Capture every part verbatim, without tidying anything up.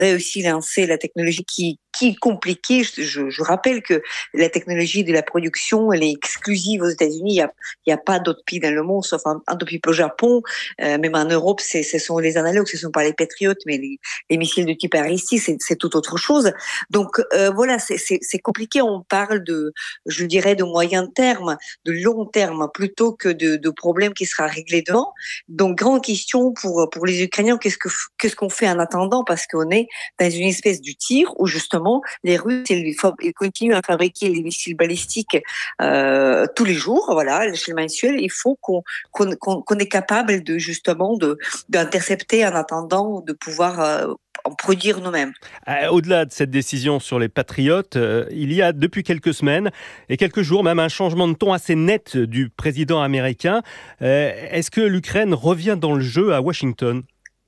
réussi à lancer la technologie qui, qui est compliquée. Je, je, je rappelle que la technologie de la production, elle est exclusive aux États-Unis. Il y a, il y a pas d'autres pays dans le monde, sauf un, un petit peu au Japon. Euh, même en Europe, c'est, ce sont les analogues, ce sont pas les Patriots, mais les, les missiles de type Aristi, c'est, c'est tout autre chose. Donc euh, voilà, c'est, c'est, c'est compliqué. On parle de, je dirais, de moyen terme, de long terme, plutôt que de, de problèmes qui sera réglé demain. Donc grande question pour pour les Ukrainiens, qu'est-ce que qu'est-ce qu'on fait en attendant, parce qu'on est dans une espèce du tir où justement les Russes ils, ils continuent à fabriquer les missiles balistiques euh, tous les jours, voilà, à l'échelle mensuelle. Il faut qu'on qu'on qu'on, qu'on est capable de justement de d'intercepter en attendant de pouvoir euh, en produire nous-mêmes. Euh, au-delà de cette décision sur les patriotes, euh, il y a depuis quelques semaines et quelques jours même un changement de ton assez net du président américain. Euh, est-ce que l'Ukraine revient dans le jeu à Washington ?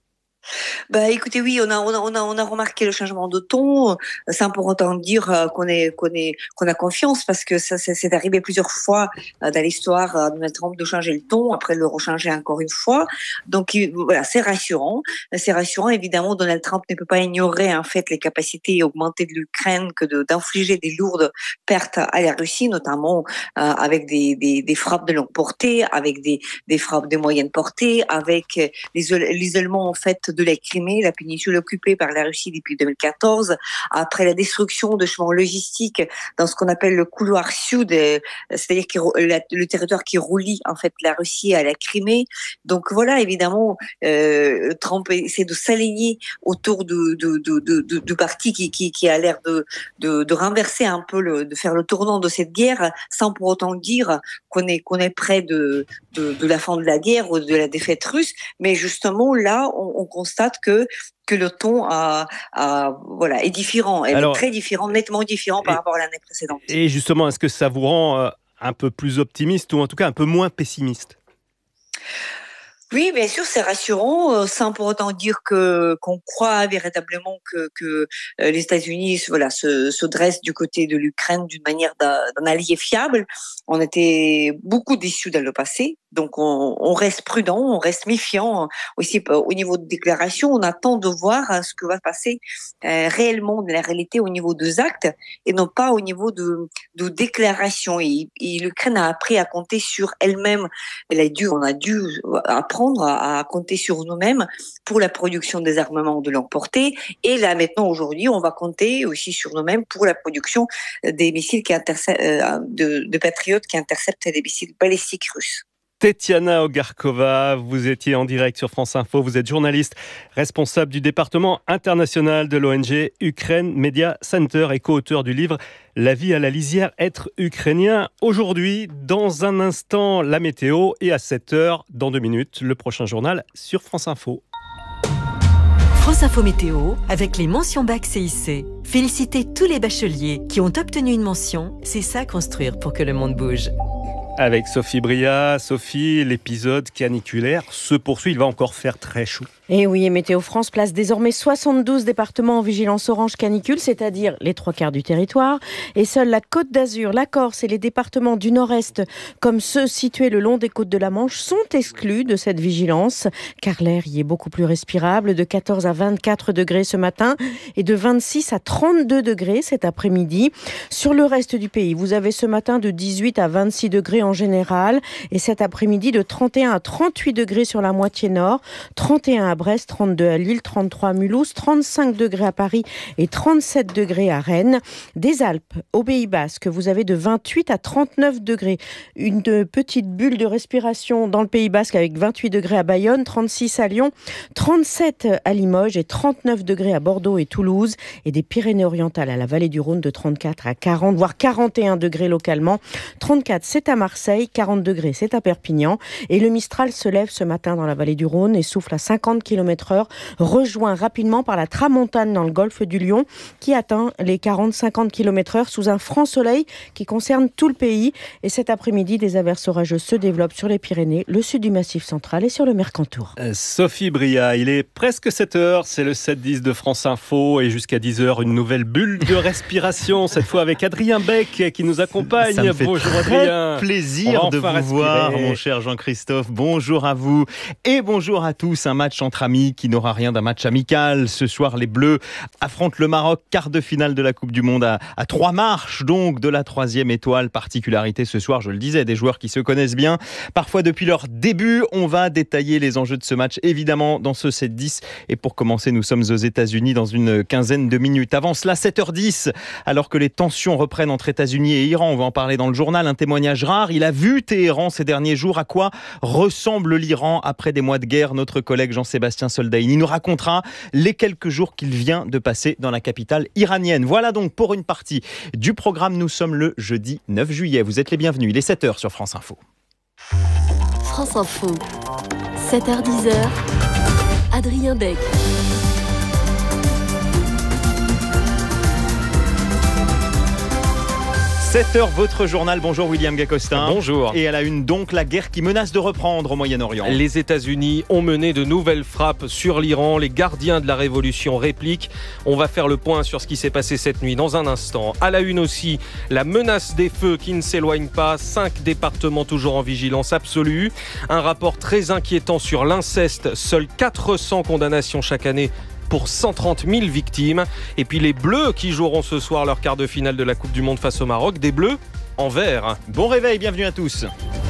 Bah, écoutez, oui, on a, on a, on a, on a remarqué le changement de ton, sans pour autant dire qu'on est, qu'on est, qu'on a confiance, parce que ça, c'est, c'est arrivé plusieurs fois dans l'histoire de Donald Trump de changer le ton, après le rechanger encore une fois. Donc, voilà, c'est rassurant. C'est rassurant. Évidemment, Donald Trump ne peut pas ignorer, en fait, les capacités augmentées de l'Ukraine que de, d'infliger des lourdes pertes à la Russie, notamment, euh, avec des, des, des frappes de longue portée, avec des, des frappes de moyenne portée, avec l'isolement, en fait, de la Crimée, la péninsule occupée par la Russie depuis deux mille quatorze, après la destruction de chemins logistiques dans ce qu'on appelle le couloir sud, c'est-à-dire le territoire qui relie en fait la Russie à la Crimée. Donc voilà, évidemment, euh, Trump essaie de s'aligner autour de de de de, de, de parti qui qui qui a l'air de de de renverser un peu le, de faire le tournant de cette guerre, sans pour autant dire qu'on est qu'on est près de de de la fin de la guerre ou de la défaite russe, mais justement là on, on constate que que le ton a, a, voilà, est différent, elle Alors, est très différent, nettement différent par et, rapport à l'année précédente. Et justement, est-ce que ça vous rend euh, un peu plus optimiste ou en tout cas un peu moins pessimiste ? Oui, bien sûr, c'est rassurant, euh, sans pour autant dire que qu'on croit véritablement que que euh, les États-Unis, voilà, se, se dressent du côté de l'Ukraine d'une manière d'un, d'un allié fiable. On était beaucoup déçus dans le passé, donc on, on reste prudent, on reste méfiant aussi au niveau de déclaration. On attend de voir ce que va passer euh, réellement de la réalité au niveau des actes et non pas au niveau de de déclarations. Et, et l'Ukraine a appris à compter sur elle-même. Elle a dû, on a dû apprendre à compter sur nous-mêmes pour la production des armements de longue portée. Et là, maintenant, aujourd'hui, on va compter aussi sur nous-mêmes pour la production des missiles qui interceptent, euh, de, de patriotes qui interceptent des missiles balistiques russes. Tetiana Ogarkova, vous étiez en direct sur France Info. Vous êtes journaliste, responsable du département international de l'O N G Ukraine Media Center et co-auteur du livre « La vie à la lisière, être ukrainien ». Aujourd'hui, dans un instant, la météo et à sept heures, dans deux minutes, le prochain journal sur France Info. France Info Météo, avec les mentions bac C I C. Félicitez tous les bacheliers qui ont obtenu une mention. C'est ça construire pour que le monde bouge. Avec Sophie Bria. Sophie, l'épisode caniculaire se poursuit. Il va encore faire très chaud. Et oui, et Météo France place désormais soixante-douze départements en vigilance orange canicule, c'est-à-dire les trois quarts du territoire. Et seule la Côte d'Azur, la Corse et les départements du Nord-Est, comme ceux situés le long des côtes de la Manche, sont exclus de cette vigilance, car l'air y est beaucoup plus respirable, de quatorze à vingt-quatre degrés ce matin et de vingt-six à trente-deux degrés cet après-midi. Sur le reste du pays, vous avez ce matin de dix-huit à vingt-six degrés en général et cet après-midi de trente et un à trente-huit degrés sur la moitié nord, trente et un à Brest, trente-deux à Lille, trente-trois à Mulhouse, trente-cinq degrés à Paris et trente-sept degrés à Rennes. Des Alpes au Pays Basque, vous avez de vingt-huit à trente-neuf degrés. Une petite bulle de respiration dans le Pays Basque avec vingt-huit degrés à Bayonne, trente-six à Lyon, trente-sept à Limoges et trente-neuf degrés à Bordeaux et Toulouse. Et des Pyrénées-Orientales à la vallée du Rhône de trente-quatre à quarante, voire quarante et un degrés localement. trente-quatre, c'est à Marseille, quarante degrés, c'est à Perpignan. Et le Mistral se lève ce matin dans la vallée du Rhône et souffle à cinquante kilomètres heure, rejoint rapidement par la tramontane dans le golfe du Lion qui atteint les quarante à cinquante kilomètres heure sous un franc soleil qui concerne tout le pays. Et cet après-midi, des averses orageuses se développent sur les Pyrénées, le sud du Massif central et sur le Mercantour. Euh, Sophie Bria, il est presque sept heures, c'est le sept dix de France Info et jusqu'à dix heures, une nouvelle bulle de respiration, cette fois avec Adrien Beck qui nous accompagne. Ça me fait Bonjour très Adrien. plaisir de vous respirer. voir, mon cher Jean-Christophe. Bonjour à vous et bonjour à tous. Un match entre entre amis qui n'aura rien d'un match amical. Ce soir, les Bleus affrontent le Maroc, quart de finale de la Coupe du Monde à, à trois marches donc de la troisième étoile. Particularité ce soir, je le disais, des joueurs qui se connaissent bien, parfois depuis leur début. On va détailler les enjeux de ce match, évidemment, dans ce sept dix. Et pour commencer, nous sommes aux États-Unis dans une quinzaine de minutes. Avant cela, sept heures dix, alors que les tensions reprennent entre États-Unis et Iran. On va en parler dans le journal. Un témoignage rare. Il a vu Téhéran ces derniers jours. À quoi ressemble l'Iran après des mois de guerre? Notre collègue Jean-Sébastien Soldaini nous racontera les quelques jours qu'il vient de passer dans la capitale iranienne. Voilà donc pour une partie du programme. Nous sommes le jeudi neuf juillet. Vous êtes les bienvenus. Il est sept heures sur France Info. France Info, sept heures dix, Adrien Beck. sept heures, votre journal. Bonjour William Gacostin. Bonjour. Et à la une donc, la guerre qui menace de reprendre au Moyen-Orient. Les États-Unis ont mené de nouvelles frappes sur l'Iran. Les gardiens de la révolution répliquent. On va faire le point sur ce qui s'est passé cette nuit dans un instant. À la une aussi, la menace des feux qui ne s'éloigne pas. Cinq départements toujours en vigilance absolue. Un rapport très inquiétant sur l'inceste. Seules quatre cents condamnations chaque année pour cent trente mille victimes. Et puis les Bleus qui joueront ce soir leur quart de finale de la Coupe du Monde face au Maroc. Des Bleus en vert. Bon réveil, bienvenue à tous.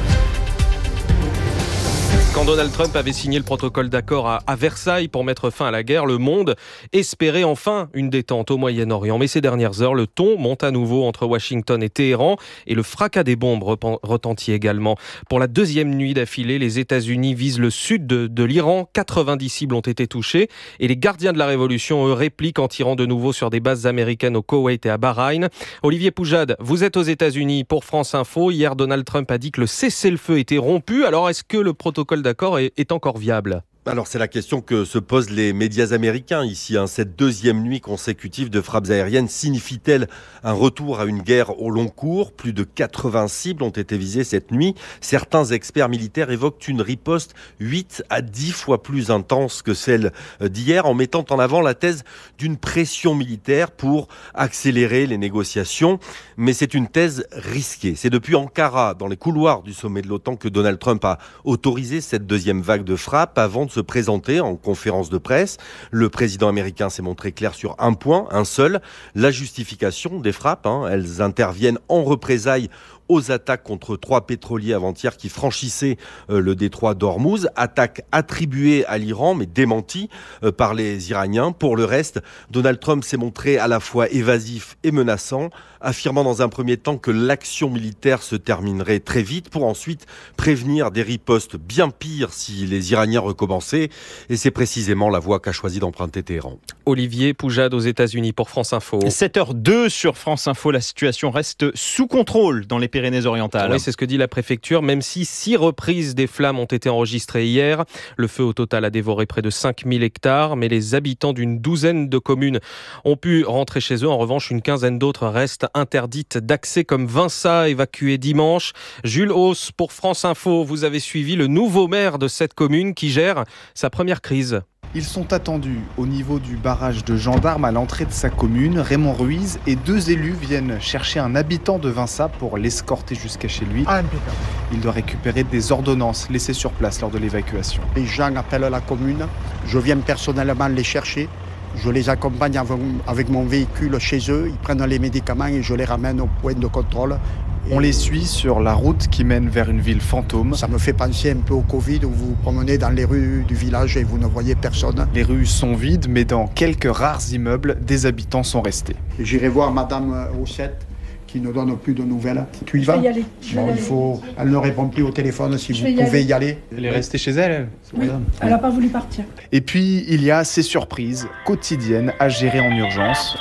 Quand Donald Trump avait signé le protocole d'accord à, à Versailles pour mettre fin à la guerre, le monde espérait enfin une détente au Moyen-Orient. Mais ces dernières heures, le ton monte à nouveau entre Washington et Téhéran et le fracas des bombes retentit également. Pour la deuxième nuit d'affilée, les États-Unis visent le sud de, de l'Iran. quatre-vingt-dix cibles ont été touchées et les gardiens de la révolution, eux, répliquent en tirant de nouveau sur des bases américaines au Koweït et à Bahreïn. Olivier Poujade, vous êtes aux États-Unis pour France Info. Hier, Donald Trump a dit que le cessez-le-feu était rompu. Alors, est-ce que le protocole d'accord est, est encore viable ? Alors c'est la question que se posent les médias américains ici. Hein. Cette deuxième nuit consécutive de frappes aériennes signifie-t-elle un retour à une guerre au long cours ? Plus de quatre-vingts cibles ont été visées cette nuit. Certains experts militaires évoquent une riposte huit à dix fois plus intense que celle d'hier, en mettant en avant la thèse d'une pression militaire pour accélérer les négociations. Mais c'est une thèse risquée. C'est depuis Ankara, dans les couloirs du sommet de l'OTAN, que Donald Trump a autorisé cette deuxième vague de frappes avant de se présenter en conférence de presse. Le président américain s'est montré clair sur un point, un seul, la justification des frappes. Hein. Elles interviennent en représailles aux attaques contre trois pétroliers avant-hier qui franchissaient euh, le détroit d'Ormuz. Attaque attribuée à l'Iran, mais démentie euh, par les Iraniens. Pour le reste, Donald Trump s'est montré à la fois évasif et menaçant, affirmant dans un premier temps que l'action militaire se terminerait très vite pour ensuite prévenir des ripostes bien pires si les Iraniens recommençaient. Et c'est précisément la voie qu'a choisi d'emprunter Téhéran. Olivier Poujade aux États-Unis pour France Info. sept heures deux sur France Info, la situation reste sous contrôle dans les Pyrénées-Orientales. Oui, c'est ce que dit la préfecture, même si six reprises des flammes ont été enregistrées hier. Le feu au total a dévoré près de cinq mille hectares, mais les habitants d'une douzaine de communes ont pu rentrer chez eux. En revanche, une quinzaine d'autres restent interdites d'accès, comme Vinça, évacué dimanche. Jules Hauss pour France Info, vous avez suivi le nouveau maire de cette commune qui gère sa première crise. Ils sont attendus au niveau du barrage de gendarmes à l'entrée de sa commune. Raymond Ruiz et deux élus viennent chercher un habitant de Vinça pour l'escorter jusqu'à chez lui. Il doit récupérer des ordonnances laissées sur place lors de l'évacuation. Les gens appellent la commune, je viens personnellement les chercher. Je les accompagne avec mon véhicule chez eux, ils prennent les médicaments et je les ramène au point de contrôle. On les suit sur la route qui mène vers une ville fantôme. Ça me fait penser un peu au Covid où vous vous promenez dans les rues du village et vous ne voyez personne. Les rues sont vides, mais dans quelques rares immeubles, des habitants sont restés. J'irai voir Madame Roussette qui ne donne plus de nouvelles. Tu y vas ? Je vais y aller. Je vais bon, y il aller. faut... Elle ne répond plus au téléphone si Je vous vais y pouvez aller. y aller. Elle est restée chez elle, elle. Oui, elle n'a pas voulu partir. Et puis, il y a ces surprises quotidiennes à gérer en urgence.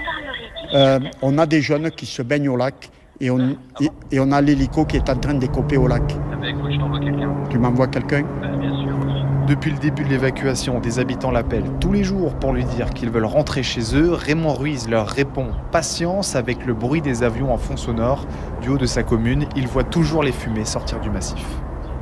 Euh, on a des jeunes qui se baignent au lac et on, et, et on a l'hélico qui est en train d'écoper au lac. Eh ben, écoute, je t'envoie quelqu'un. Tu m'envoies quelqu'un ? Ben, bien sûr. Depuis le début de l'évacuation, des habitants l'appellent tous les jours pour lui dire qu'ils veulent rentrer chez eux. Raymond Ruiz leur répond « Patience » avec le bruit des avions en fond sonore. Du haut de sa commune, il voit toujours les fumées sortir du massif.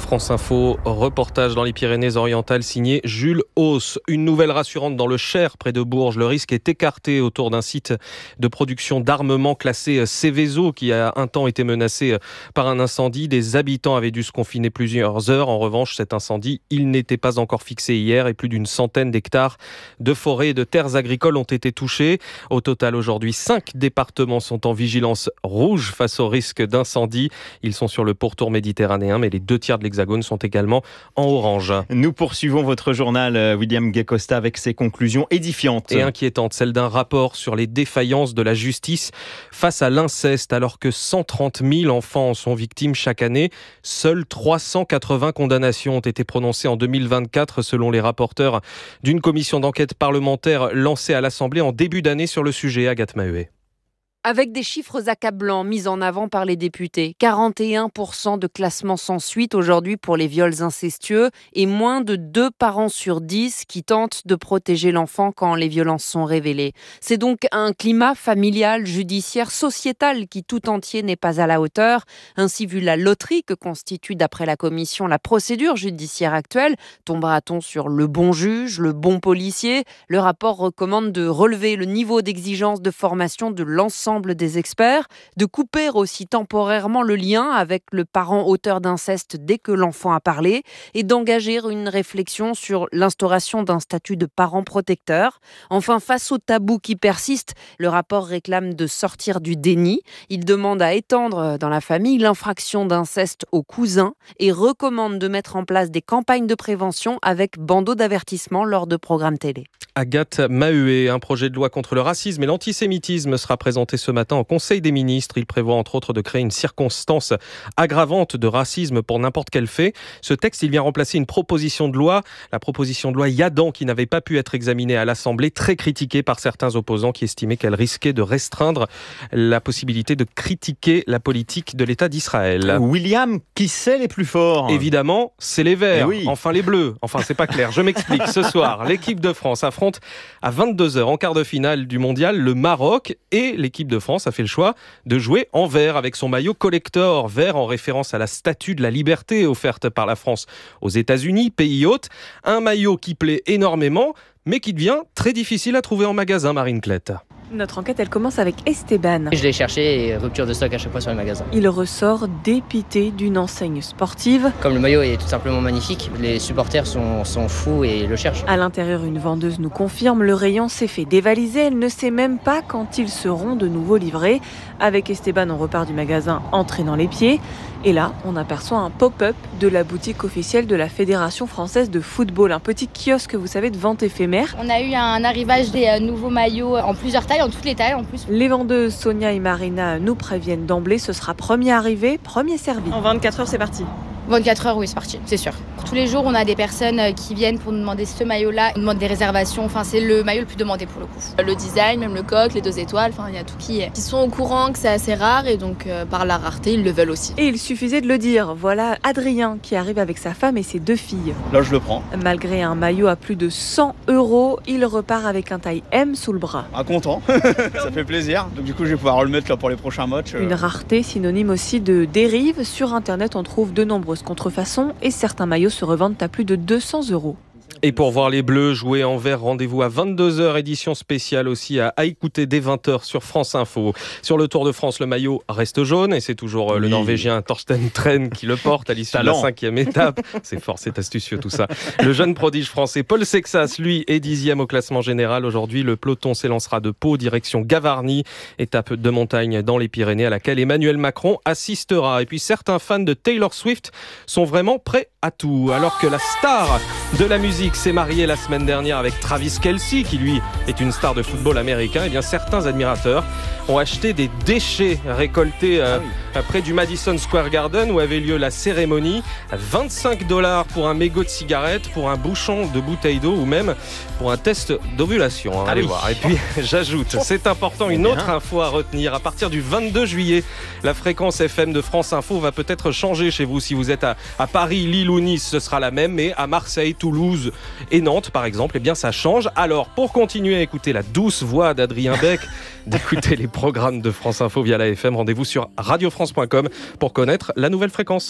France Info, reportage dans les Pyrénées-Orientales signé Jules Hauss. Une nouvelle rassurante dans le Cher, près de Bourges. Le risque est écarté autour d'un site de production d'armement classé Seveso qui a un temps été menacé par un incendie. Des habitants avaient dû se confiner plusieurs heures. En revanche, cet incendie, il n'était pas encore fixé hier et plus d'une centaine d'hectares de forêts et de terres agricoles ont été touchés. Au total, aujourd'hui, cinq départements sont en vigilance rouge face au risque d'incendie. Ils sont sur le pourtour méditerranéen, mais les deux tiers de l'Hexagone sont également en orange. Nous poursuivons votre journal, William Gay-Costa, avec ses conclusions édifiantes. Et inquiétantes, celle d'un rapport sur les défaillances de la justice face à l'inceste. Alors que cent trente mille enfants en sont victimes chaque année, seules trois cent quatre-vingts condamnations ont été prononcées en deux mille vingt-quatre, selon les rapporteurs d'une commission d'enquête parlementaire lancée à l'Assemblée en début d'année sur le sujet. Agathe Maheuet. Avec des chiffres accablants mis en avant par les députés, quarante et un pour cent de classements sans suite aujourd'hui pour les viols incestueux et moins de deux parents sur dix qui tentent de protéger l'enfant quand les violences sont révélées. C'est donc un climat familial, judiciaire, sociétal qui tout entier n'est pas à la hauteur. Ainsi, vu la loterie que constitue d'après la commission la procédure judiciaire actuelle, tombera-t-on sur le bon juge, le bon policier ? Le rapport recommande de relever le niveau d'exigence de formation de l'ensemble des experts, de couper aussi temporairement le lien avec le parent auteur d'inceste dès que l'enfant a parlé et d'engager une réflexion sur l'instauration d'un statut de parent protecteur. Enfin, face au tabou qui persiste, le rapport réclame de sortir du déni. Il demande à étendre dans la famille l'infraction d'inceste aux cousins et recommande de mettre en place des campagnes de prévention avec bandeaux d'avertissement lors de programmes télé. Agathe Maheuet, un projet de loi contre le racisme et l'antisémitisme sera présenté ce matin au Conseil des ministres. Il prévoit entre autres de créer une circonstance aggravante de racisme pour n'importe quel fait. Ce texte, il vient remplacer une proposition de loi, la proposition de loi Yadan, qui n'avait pas pu être examinée à l'Assemblée, très critiquée par certains opposants qui estimaient qu'elle risquait de restreindre la possibilité de critiquer la politique de l'État d'Israël. William, qui c'est les plus forts ? Évidemment, c'est les Verts, oui. Enfin les Bleus. Enfin, c'est pas clair, je m'explique. Ce soir, l'équipe de France affronte à vingt-deux heures en quart de finale du mondial le Maroc et l'équipe de France a fait le choix de jouer en vert avec son maillot collector, vert en référence à la statue de la liberté offerte par la France aux États-Unis, pays hôte. Un maillot qui plaît énormément mais qui devient très difficile à trouver en magasin, Marine Klett. Notre enquête, elle commence avec Esteban. Je l'ai cherché et rupture de stock à chaque fois sur les magasins. Il ressort dépité d'une enseigne sportive. Comme le maillot est tout simplement magnifique, les supporters sont, sont fous et le cherchent. À l'intérieur, une vendeuse nous confirme, le rayon s'est fait dévaliser. Elle ne sait même pas quand ils seront de nouveau livrés. Avec Esteban, on repart du magasin entraînant les pieds. Et là, on aperçoit un pop-up de la boutique officielle de la Fédération française de football. Un petit kiosque, vous savez, de vente éphémère. On a eu un arrivage des nouveaux maillots en plusieurs tailles, en toutes les tailles en plus. Les vendeuses Sonia et Marina nous préviennent d'emblée, ce sera premier arrivé, premier servi. En vingt-quatre heures, c'est parti. vingt-quatre heures, oui, c'est parti, c'est sûr. Tous les jours, on a des personnes qui viennent pour nous demander ce maillot-là. On demande des réservations. Enfin, c'est le maillot le plus demandé pour le coup. Le design, même le coq, les deux étoiles, enfin, il y a tout qui est. Ils sont au courant que c'est assez rare et donc, euh, par la rareté, ils le veulent aussi. Et il suffisait de le dire. Voilà Adrien qui arrive avec sa femme et ses deux filles. Là, je le prends. Malgré un maillot à plus de cent euros, il repart avec un taille M sous le bras. Ah, content. Ça fait plaisir. Donc, du coup, je vais pouvoir le mettre là pour les prochains matchs. Une rareté synonyme aussi de dérive. Sur Internet, on trouve de nombreuses contrefaçons et certains maillots se revendent à plus de deux cents euros. Et pour voir les Bleus jouer en vert, rendez-vous à vingt-deux heures, édition spéciale aussi à, à écouter dès vingt heures sur France Info. Sur le Tour de France, le maillot reste jaune et c'est toujours oui. le Norvégien Torsten Tren qui le porte à l'issue de la cinquième étape. C'est fort, c'est astucieux tout ça. Le jeune prodige français Paul Sexas, lui, est dixième au classement général. Aujourd'hui, le peloton s'élancera de Pau, direction Gavarnie, étape de montagne dans les Pyrénées à laquelle Emmanuel Macron assistera. Et puis certains fans de Taylor Swift sont vraiment prêts à tout. Alors que la star de la musique s'est marié la semaine dernière avec Travis Kelce, qui lui est une star de football américain, et bien certains admirateurs ont acheté des déchets récoltés euh, ah oui. près du Madison Square Garden où avait lieu la cérémonie. vingt-cinq dollars pour un mégot de cigarette, pour un bouchon de bouteille d'eau ou même pour un test d'ovulation. Hein, ah allez oui. voir. Et puis j'ajoute, c'est important, une autre info à retenir. À partir du vingt-deux juillet, la fréquence F M de France Info va peut-être changer chez vous. Si vous êtes à, à Paris, Lille ou Nice, ce sera la même, mais à Marseille, Toulouse et Nantes par exemple, eh bien ça change. Alors pour continuer à écouter la douce voix d'Adrien Beck, d'écouter les programmes de France Info via la F M, rendez-vous sur radio france point com pour connaître la nouvelle fréquence.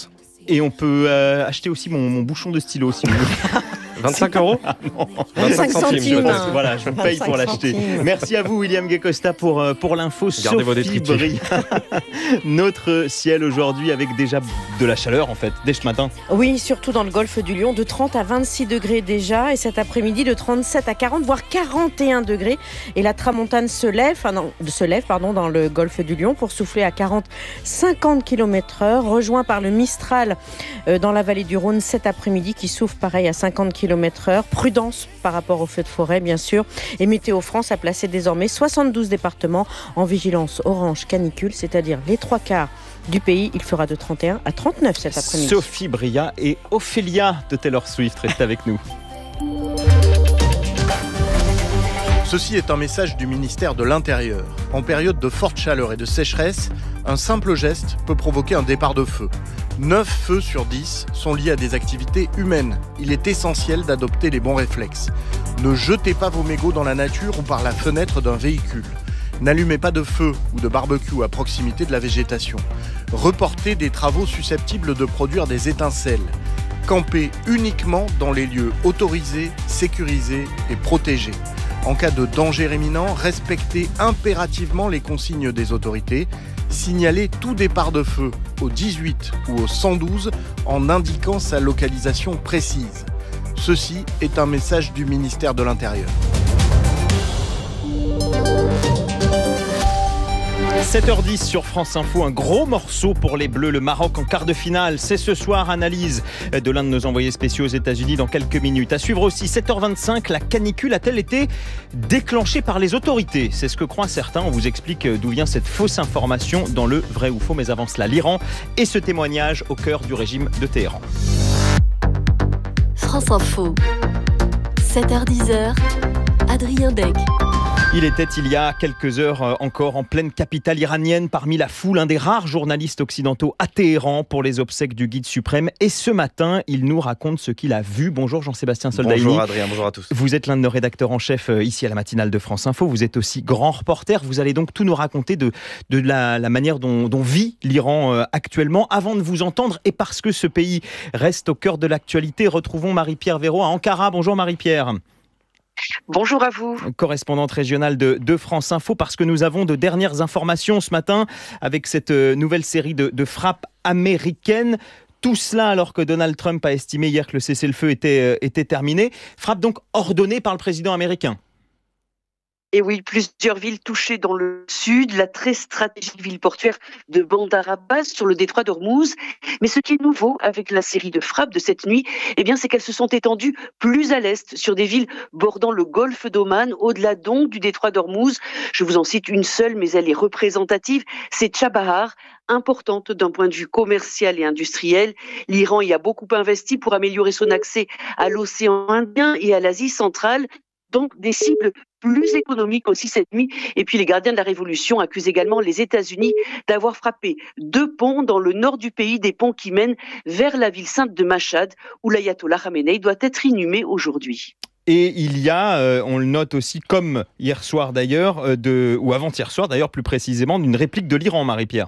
Et on peut euh, acheter aussi mon, mon bouchon de stylo si vous voulez. vingt-cinq euros ah, vingt-cinq centimes. Peut-être. Voilà, je vous paye pour l'acheter. centimes. Merci à vous, William Guecosta, pour, pour l'info. Gardez vos Sophie Bria. Notre ciel aujourd'hui avec déjà de la chaleur, en fait, dès ce matin. Oui, surtout dans le golfe du Lion, de trente à vingt-six degrés déjà. Et cet après-midi, de trente-sept à quarante, voire quarante et un degrés. Et la tramontane se lève, enfin non, se lève pardon, dans le golfe du Lion pour souffler à quarante à cinquante kilomètres heure, rejoint par le Mistral euh, dans la vallée du Rhône cet après-midi qui souffle pareil à cinquante kilomètres heure. Prudence par rapport aux feux de forêt, bien sûr. Et Météo France a placé désormais soixante-douze départements en vigilance orange canicule, c'est-à-dire les trois quarts du pays. Il fera de trente et un à trente-neuf cet après-midi. Sophie Bria et Ophélia de Taylor Swift, restez avec nous. Ceci est un message du ministère de l'Intérieur. En période de forte chaleur et de sécheresse, un simple geste peut provoquer un départ de feu. neuf feux sur dix sont liés à des activités humaines. Il est essentiel d'adopter les bons réflexes. Ne jetez pas vos mégots dans la nature ou par la fenêtre d'un véhicule. N'allumez pas de feu ou de barbecue à proximité de la végétation. Reportez des travaux susceptibles de produire des étincelles. Campez uniquement dans les lieux autorisés, sécurisés et protégés. En cas de danger imminent, respectez impérativement les consignes des autorités. Signalez tout départ de feu au dix-huit ou au cent douze en indiquant sa localisation précise. Ceci est un message du ministère de l'Intérieur. sept heures dix sur France Info, un gros morceau pour les Bleus, le Maroc en quart de finale. C'est ce soir, analyse de l'un de nos envoyés spéciaux aux États-Unis dans quelques minutes. À suivre aussi, sept heures vingt-cinq, la canicule a-t-elle été déclenchée par les autorités ? C'est ce que croient certains. On vous explique d'où vient cette fausse information dans le vrai ou faux. Mais avant cela, l'Iran et ce témoignage au cœur du régime de Téhéran. France Info, sept heures dix, Adrien Dec. Il était il y a quelques heures encore en pleine capitale iranienne parmi la foule, un des rares journalistes occidentaux à Téhéran pour les obsèques du guide suprême. Et ce matin, il nous raconte ce qu'il a vu. Bonjour Jean-Sébastien Soldaini. Bonjour Adrien, bonjour à tous. Vous êtes l'un de nos rédacteurs en chef ici à la matinale de France Info. Vous êtes aussi grand reporter. Vous allez donc tout nous raconter de, de la, la manière dont, dont vit l'Iran actuellement. Avant de vous entendre, et parce que ce pays reste au cœur de l'actualité, retrouvons Marie-Pierre Véraud à Ankara. Bonjour Marie-Pierre. Bonjour à vous. Correspondante régionale de, de France Info, parce que nous avons de dernières informations ce matin avec cette nouvelle série de, de frappes américaines. Tout cela alors que Donald Trump a estimé hier que le cessez-le-feu était, était terminé. Frappe donc ordonnée par le président américain. Et oui, plusieurs villes touchées dans le sud, la très stratégique ville portuaire de Bandar Abbas sur le détroit d'Ormuz. Mais ce qui est nouveau avec la série de frappes de cette nuit, eh bien, c'est qu'elles se sont étendues plus à l'est sur des villes bordant le golfe d'Oman, au-delà donc du détroit d'Ormuz. Je vous en cite une seule, mais elle est représentative. C'est Chabahar, importante d'un point de vue commercial et industriel. L'Iran y a beaucoup investi pour améliorer son accès à l'océan Indien et à l'Asie centrale. Donc des cibles plus économiques aussi cette nuit. Et puis les gardiens de la Révolution accusent également les États-Unis d'avoir frappé deux ponts dans le nord du pays, des ponts qui mènent vers la ville sainte de Mashhad, où l'ayatollah Khamenei doit être inhumé aujourd'hui. Et il y a, euh, on le note aussi, comme hier soir d'ailleurs, euh, de, ou avant-hier soir d'ailleurs plus précisément, d'une réplique de l'Iran, Marie-Pierre.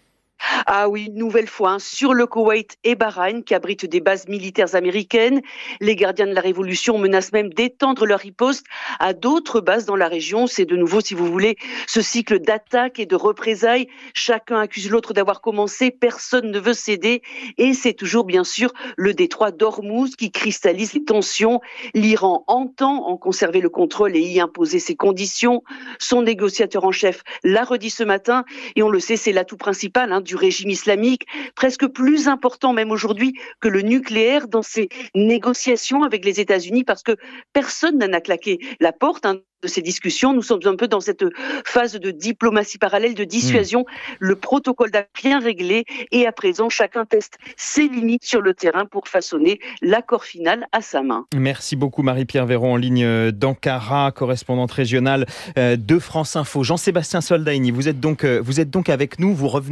Ah oui, une nouvelle fois, hein, sur le Koweït et Bahreïn, qui abritent des bases militaires américaines. Les gardiens de la Révolution menacent même d'étendre leur riposte à d'autres bases dans la région. C'est de nouveau, si vous voulez, ce cycle d'attaques et de représailles. Chacun accuse l'autre d'avoir commencé, personne ne veut céder. Et c'est toujours, bien sûr, le détroit d'Ormuz qui cristallise les tensions. L'Iran entend en conserver le contrôle et y imposer ses conditions. Son négociateur en chef l'a redit ce matin, et on le sait, c'est l'atout principal, hein, du régime islamique, presque plus important même aujourd'hui que le nucléaire dans ces négociations avec les États-Unis, parce que personne n'a claqué la porte hein, de ces discussions. Nous sommes un peu dans cette phase de diplomatie parallèle, de dissuasion. Mmh. Le protocole n'a rien réglé et à présent, chacun teste ses limites sur le terrain pour façonner l'accord final à sa main. Merci beaucoup Marie-Pierre Véraud en ligne d'Ankara, correspondante régionale de France Info. Jean-Sébastien Soldaini, vous êtes donc, vous êtes donc avec nous, vous revenez d'Iran.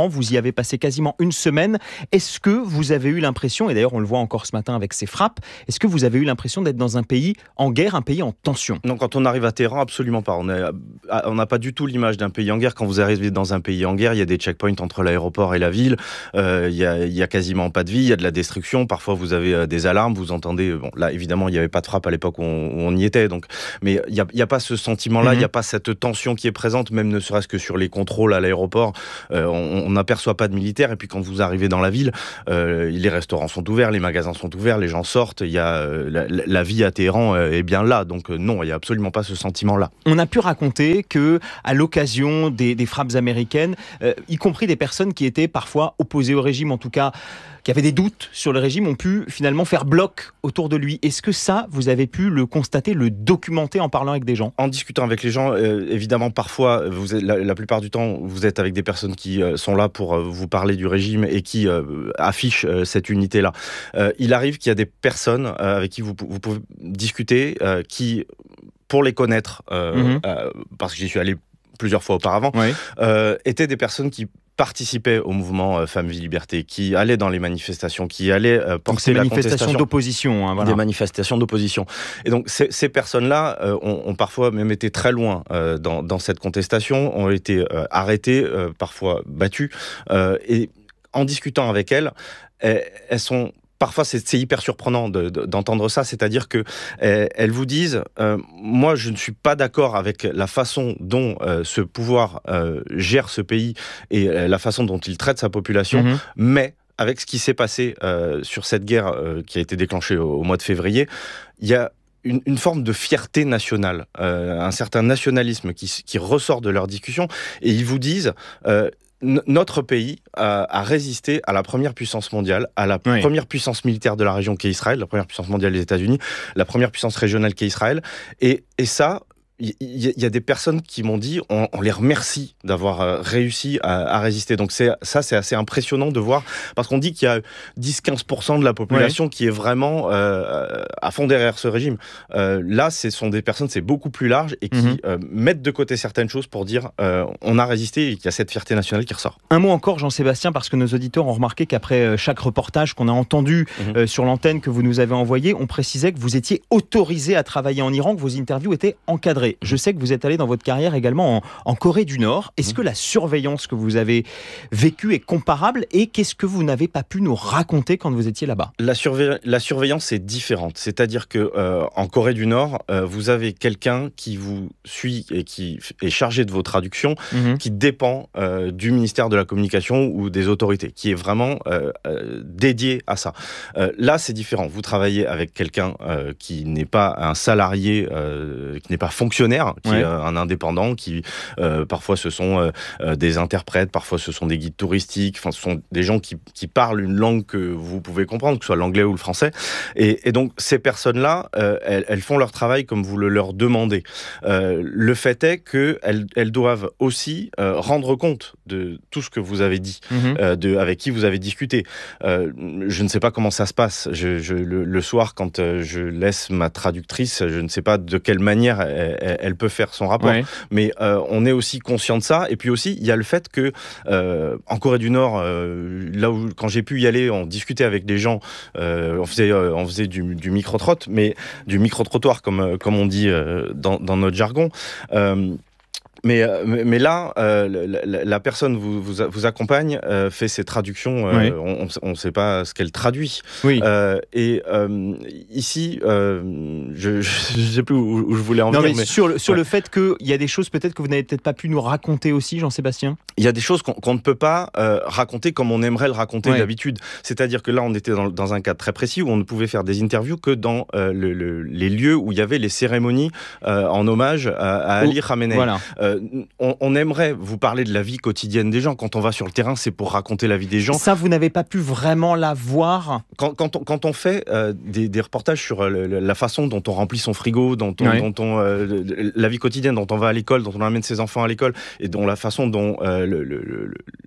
Iran. Vous y avez passé quasiment une semaine. Est-ce que vous avez eu l'impression, et d'ailleurs on le voit encore ce matin avec ces frappes, est-ce que vous avez eu l'impression d'être dans un pays en guerre, un pays en tension? Non, quand on arrive à Téhéran, absolument pas. On est, on n'a pas du tout l'image d'un pays en guerre. Quand vous arrivez dans un pays en guerre, il y a des checkpoints entre l'aéroport et la ville. Euh, il y a, il y a quasiment pas de vie. Il y a de la destruction. Parfois, vous avez des alarmes. Vous entendez. Bon, là, évidemment, il n'y avait pas de frappe à l'époque où on, où on y était. Donc, mais il n'y a, il y a pas ce sentiment-là. Mm-hmm. Il n'y a pas cette tension qui est présente, même ne serait-ce que sur les contrôles à l'aéroport. Euh, on n'aperçoit pas de militaires. Et puis, quand vous arrivez dans la ville, euh, les restaurants sont ouverts, les magasins sont ouverts, les gens sortent. Il y a euh, la, la vie à Téhéran euh, est bien là. Donc, euh, non, il n'y a absolument pas ce sentiment-là. On a pu raconter que, à l'occasion des, des frappes américaines, euh, y compris des personnes qui étaient parfois opposées au régime, en tout cas qui avaient des doutes sur le régime, ont pu finalement faire bloc autour de lui. Est-ce que ça, vous avez pu le constater, le documenter en parlant avec des gens? En discutant avec les gens, euh, évidemment, parfois, vous êtes, la, la plupart du temps, vous êtes avec des personnes qui euh, sont là pour euh, vous parler du régime et qui euh, affichent euh, cette unité-là. Euh, il arrive qu'il y a des personnes euh, avec qui vous, vous pouvez discuter, euh, qui, pour les connaître, euh, mmh. euh, parce que j'y suis allé plusieurs fois auparavant, oui. euh, étaient des personnes qui participaient au mouvement euh, Femmes, Vie, Liberté, qui allaient dans les manifestations, qui allaient euh, porter la manifestations contestation d'opposition, hein, voilà. Des manifestations d'opposition. Et donc ces, ces personnes-là euh, ont, ont parfois même été très loin euh, dans, dans cette contestation, ont été euh, arrêtées, euh, parfois battues. Euh, et en discutant avec elles, elles, elles sont Parfois, c'est, c'est hyper surprenant de, de, d'entendre ça, c'est-à-dire que euh, elles vous disent euh, moi, je ne suis pas d'accord avec la façon dont euh, ce pouvoir euh, gère ce pays et euh, la façon dont il traite sa population, mmh. mais avec ce qui s'est passé euh, sur cette guerre euh, qui a été déclenchée au, au mois de février, il y a Une, une forme de fierté nationale, euh, un certain nationalisme qui, qui ressort de leur discussion, et ils vous disent euh, notre pays a, a résisté à la première puissance mondiale, à la oui. première puissance militaire de la région qui est Israël, la première puissance mondiale des États-Unis, la première puissance régionale qui est Israël, et, et ça, il y, y a des personnes qui m'ont dit on, on les remercie d'avoir euh, réussi à, à résister. Donc c'est, ça, c'est assez impressionnant de voir, parce qu'on dit qu'il y a dix à quinze pour cent de la population ouais. qui est vraiment euh, à fond derrière ce régime. Euh, là, ce sont des personnes, c'est beaucoup plus large, et qui mm-hmm. euh, mettent de côté certaines choses pour dire euh, on a résisté, et qu'il y a cette fierté nationale qui ressort. Un mot encore, Jean-Sébastien, parce que nos auditeurs ont remarqué qu'après chaque reportage qu'on a entendu mm-hmm. euh, sur l'antenne que vous nous avez envoyé, on précisait que vous étiez autorisé à travailler en Iran, que vos interviews étaient encadrées. Je sais que vous êtes allé dans votre carrière également en, en Corée du Nord. Est-ce mmh. que la surveillance que vous avez vécue est comparable, et qu'est-ce que vous n'avez pas pu nous raconter quand vous étiez là-bas? La, surve- la surveillance est différente. C'est-à-dire que euh, en Corée du Nord, euh, vous avez quelqu'un qui vous suit et qui est chargé de vos traductions, mmh. qui dépend euh, du ministère de la Communication ou des autorités, qui est vraiment euh, euh, dédié à ça. Euh, là, c'est différent. Vous travaillez avec quelqu'un euh, qui n'est pas un salarié, euh, qui n'est pas fonctionnaire, qui ouais. est un indépendant, qui euh, parfois ce sont euh, des interprètes, parfois ce sont des guides touristiques, enfin ce sont des gens qui, qui parlent une langue que vous pouvez comprendre, que ce soit l'anglais ou le français. Et, et donc ces personnes-là, euh, elles, elles font leur travail comme vous le leur demandez. Euh, le fait est qu'elles elles doivent aussi euh, rendre compte de tout ce que vous avez dit, mm-hmm. euh, de, avec qui vous avez discuté. Euh, je ne sais pas comment ça se passe. Je, je, le, le soir, quand euh, je laisse ma traductrice, je ne sais pas de quelle manière elle, elle, elle peut faire son rapport, ouais. mais euh, on est aussi conscient de ça. Et puis aussi, il y a le fait que euh, en Corée du Nord, euh, là où quand j'ai pu y aller, on discutait avec des gens, euh, on faisait, euh, on faisait du, du micro-trottoir, mais du micro-trottoir comme comme on dit euh, dans, dans notre jargon. Euh, Mais, mais là, euh, la, la personne vous, vous, vous accompagne, euh, fait ses traductions, euh, oui. on ne sait pas ce qu'elle traduit. Oui. Euh, et euh, ici, euh, je ne sais plus où, où je voulais en non, venir. Mais mais sur le, sur ouais. le fait qu'il y a des choses peut-être que vous n'avez peut-être pas pu nous raconter aussi, Jean-Sébastien. Il y a des choses qu'on, qu'on ne peut pas euh, raconter comme on aimerait le raconter ouais. d'habitude. C'est-à-dire que là, on était dans, dans un cadre très précis où on ne pouvait faire des interviews que dans euh, le, le, les lieux où il y avait les cérémonies euh, en hommage à, à Ali Khamenei. Voilà. Euh, On, on aimerait vous parler de la vie quotidienne des gens. Quand on va sur le terrain, c'est pour raconter la vie des gens. Ça, vous n'avez pas pu vraiment la voir. Quand, quand, on, quand on fait euh, des, des reportages sur euh, le, la façon dont on remplit son frigo, dont on, ouais. dont on, euh, la vie quotidienne, dont on va à l'école, dont on amène ses enfants à l'école, et dont la façon dont euh, le, le,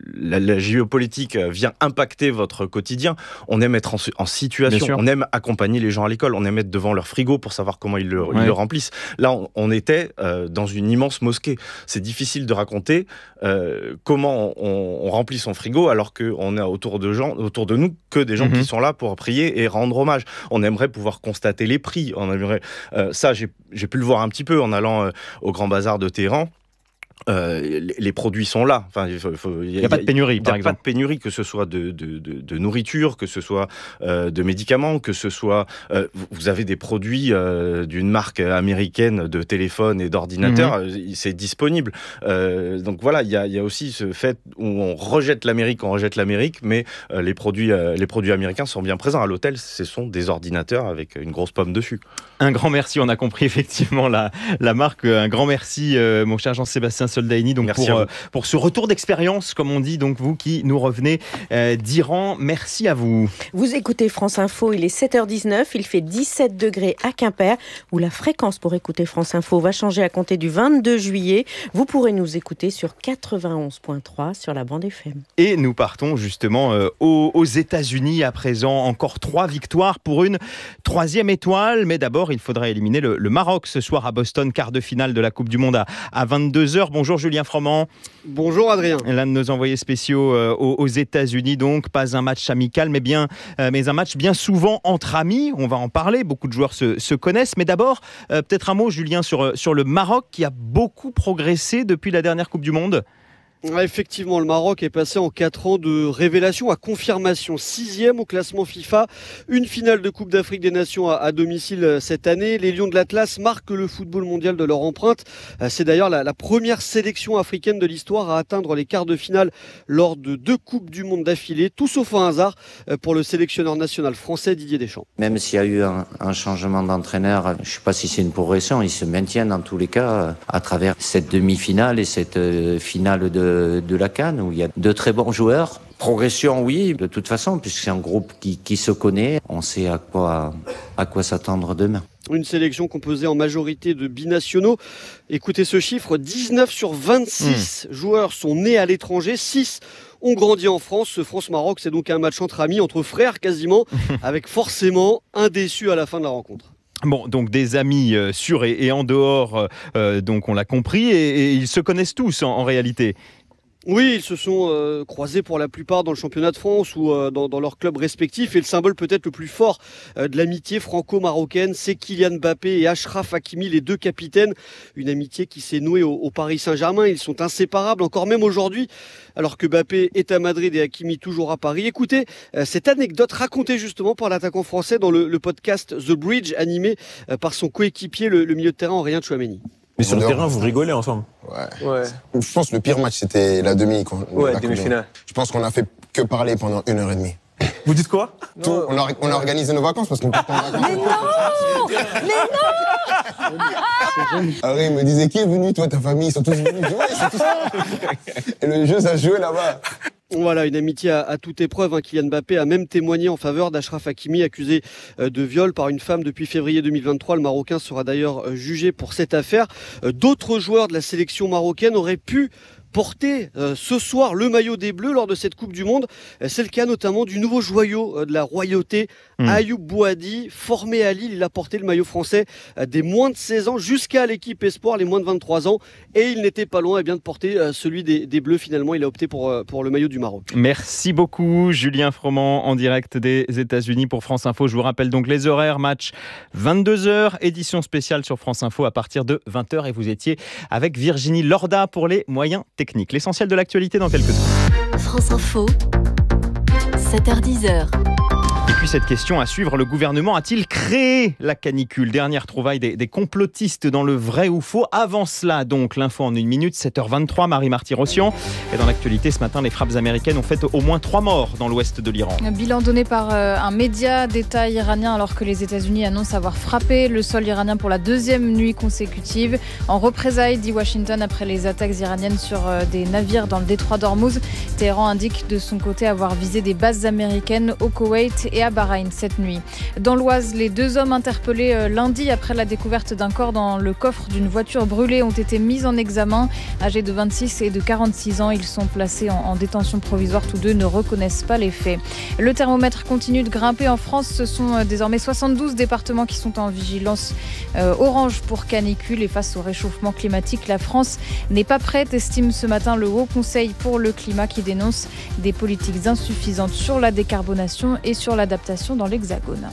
la, la géopolitique vient impacter votre quotidien, on aime être en, en situation, on aime accompagner les gens à l'école, on aime être devant leur frigo pour savoir comment ils le, ouais. ils le remplissent. Là, on, on était euh, dans une immense mosquée. C'est difficile de raconter euh, comment on, on remplit son frigo alors qu'on a autour de, gens, autour de nous que des gens mmh. qui sont là pour prier et rendre hommage. On aimerait pouvoir constater les prix. On aimerait, euh, ça, j'ai, j'ai pu le voir un petit peu en allant euh, au Grand Bazar de Téhéran. Euh, les, les produits sont là. Enfin, il n'y a, a pas de pénurie, par exemple. Il n'y a pas de pénurie, que ce soit de, de, de, de nourriture, que ce soit euh, de médicaments, que ce soit... Euh, vous avez des produits euh, d'une marque américaine de téléphone et d'ordinateur, mmh. c'est disponible. Euh, donc voilà, il y a, y a aussi ce fait où on rejette l'Amérique, on rejette l'Amérique, mais euh, les, produits, euh, les produits américains sont bien présents. À l'hôtel, ce sont des ordinateurs avec une grosse pomme dessus. Un grand merci, on a compris effectivement la, la marque. Un grand merci, euh, mon cher Jean-Sébastien Soldaini, donc pour, euh, pour ce retour d'expérience, comme on dit, donc vous qui nous revenez euh, d'Iran. Merci à vous. Vous écoutez France Info, il est sept heures dix-neuf, il fait dix-sept degrés à Quimper, où la fréquence pour écouter France Info va changer à compter du vingt-deux juillet. Vous pourrez nous écouter sur quatre-vingt-onze virgule trois sur la bande F M. Et nous partons justement euh, aux, aux États-Unis à présent. Encore trois victoires pour une troisième étoile. Mais d'abord, il faudra éliminer le, le Maroc ce soir à Boston, quart de finale de la Coupe du Monde à, à vingt-deux heures. Bonjour Julien Froment. Bonjour Adrien. L'un de nos envoyés spéciaux euh, aux, aux États-Unis, donc pas un match amical, mais bien, euh, mais un match bien souvent entre amis. On va en parler. Beaucoup de joueurs se, se connaissent, mais d'abord, euh, peut-être un mot, Julien, sur sur le Maroc qui a beaucoup progressé depuis la dernière Coupe du Monde. Ouais, effectivement, le Maroc est passé en quatre ans de révélation à confirmation. Sixième au classement FIFA, une finale de Coupe d'Afrique des Nations à, à domicile cette année. Les Lions de l'Atlas marquent le football mondial de leur empreinte. C'est d'ailleurs la, la première sélection africaine de l'histoire à atteindre les quarts de finale lors de deux Coupes du Monde d'affilée. Tout sauf un hasard pour le sélectionneur national français Didier Deschamps. Même s'il y a eu un, un changement d'entraîneur, je ne sais pas si c'est une progression, ils se maintiennent en tous les cas à travers cette demi-finale et cette finale de de la CAN où il y a de très bons joueurs. Progression, oui, de toute façon, puisque c'est un groupe qui, qui se connaît. On sait à quoi, à quoi s'attendre demain. Une sélection composée en majorité de binationaux. Écoutez ce chiffre, dix-neuf sur vingt-six mmh. joueurs sont nés à l'étranger, six ont grandi en France. Ce France-Maroc, c'est donc un match entre amis, entre frères quasiment, avec forcément un déçu à la fin de la rencontre. Bon, donc des amis euh, sur et, et en dehors, euh, donc on l'a compris, et, et ils se connaissent tous en, en réalité. Oui, ils se sont euh, croisés pour la plupart dans le championnat de France ou euh, dans, dans leurs clubs respectifs. Et le symbole peut-être le plus fort euh, de l'amitié franco-marocaine, c'est Kylian Mbappé et Achraf Hakimi, les deux capitaines. Une amitié qui s'est nouée au, au Paris Saint-Germain. Ils sont inséparables, encore même aujourd'hui, alors que Mbappé est à Madrid et Hakimi toujours à Paris. Écoutez euh, cette anecdote racontée justement par l'attaquant français dans le, le podcast The Bridge, animé euh, par son coéquipier, le, le milieu de terrain Aurélien Tchouameni. Mais sur le terrain, vous rigolez ensemble. Ouais. ouais. Je pense que le pire match, c'était la demi. Ouais, la demi-finale. Je pense qu'on a fait que parler pendant une heure et demie. Vous dites quoi? Tout, on, a, on a organisé nos vacances parce qu'on part en vacances. Mais non Mais non Harry, il me disait, qui est venu? Toi, ta famille, ils sont tous venus jouer, ils sont tous... Et le jeu, ça se jouait là-bas. Voilà, une amitié à, à toute épreuve. Hein. Kylian Mbappé a même témoigné en faveur d'Achraf Hakimi, accusé euh, de viol par une femme depuis février deux mille vingt-trois. Le Marocain sera d'ailleurs euh, jugé pour cette affaire. Euh, d'autres joueurs de la sélection marocaine auraient pu porter euh, ce soir le maillot des Bleus lors de cette Coupe du Monde. Euh, c'est le cas notamment du nouveau joyau euh, de la royauté, mmh. Ayoub Bouhaddi, formé à Lille. Il a porté le maillot français euh, des moins de seize ans jusqu'à l'équipe Espoir, les moins de vingt-trois ans. Et il n'était pas loin eh bien, de porter euh, celui des, des Bleus. Finalement, il a opté pour, euh, pour le maillot du Maroc. Merci beaucoup, Julien Froment, en direct des États-Unis pour France Info. Je vous rappelle donc les horaires. Match vingt-deux heures, édition spéciale sur France Info à partir de vingt heures. Et vous étiez avec Virginie Lorda pour les moyens techniques. L'essentiel de l'actualité dans quelques secondes. France Info, sept heures dix. Et puis cette question à suivre, le gouvernement a-t-il créé la canicule? Dernière trouvaille des, des complotistes dans le vrai ou faux. Avant cela, donc, l'info en une minute, sept heures vingt-trois, Marie-Marty Rossian. Et dans l'actualité, ce matin, les frappes américaines ont fait au moins trois morts dans l'ouest de l'Iran. Un bilan donné par euh, un média d'État iranien alors que les États-Unis annoncent avoir frappé le sol iranien pour la deuxième nuit consécutive. En représailles, dit Washington, après les attaques iraniennes sur euh, des navires dans le détroit d'Ormuz. Téhéran indique de son côté avoir visé des bases américaines au Koweït et à Bahreïn cette nuit. Dans l'Oise, les deux hommes interpellés lundi après la découverte d'un corps dans le coffre d'une voiture brûlée ont été mis en examen. Âgés de vingt-six et de quarante-six ans, ils sont placés en, en détention provisoire. Tous deux ne reconnaissent pas les faits. Le thermomètre continue de grimper en France. Ce sont désormais soixante-douze départements qui sont en vigilance euh, orange pour canicule. Et face au réchauffement climatique, la France n'est pas prête, estime ce matin le Haut Conseil pour le climat qui dénonce des politiques insuffisantes sur la décarbonation et sur l'adaptation dans l'Hexagone.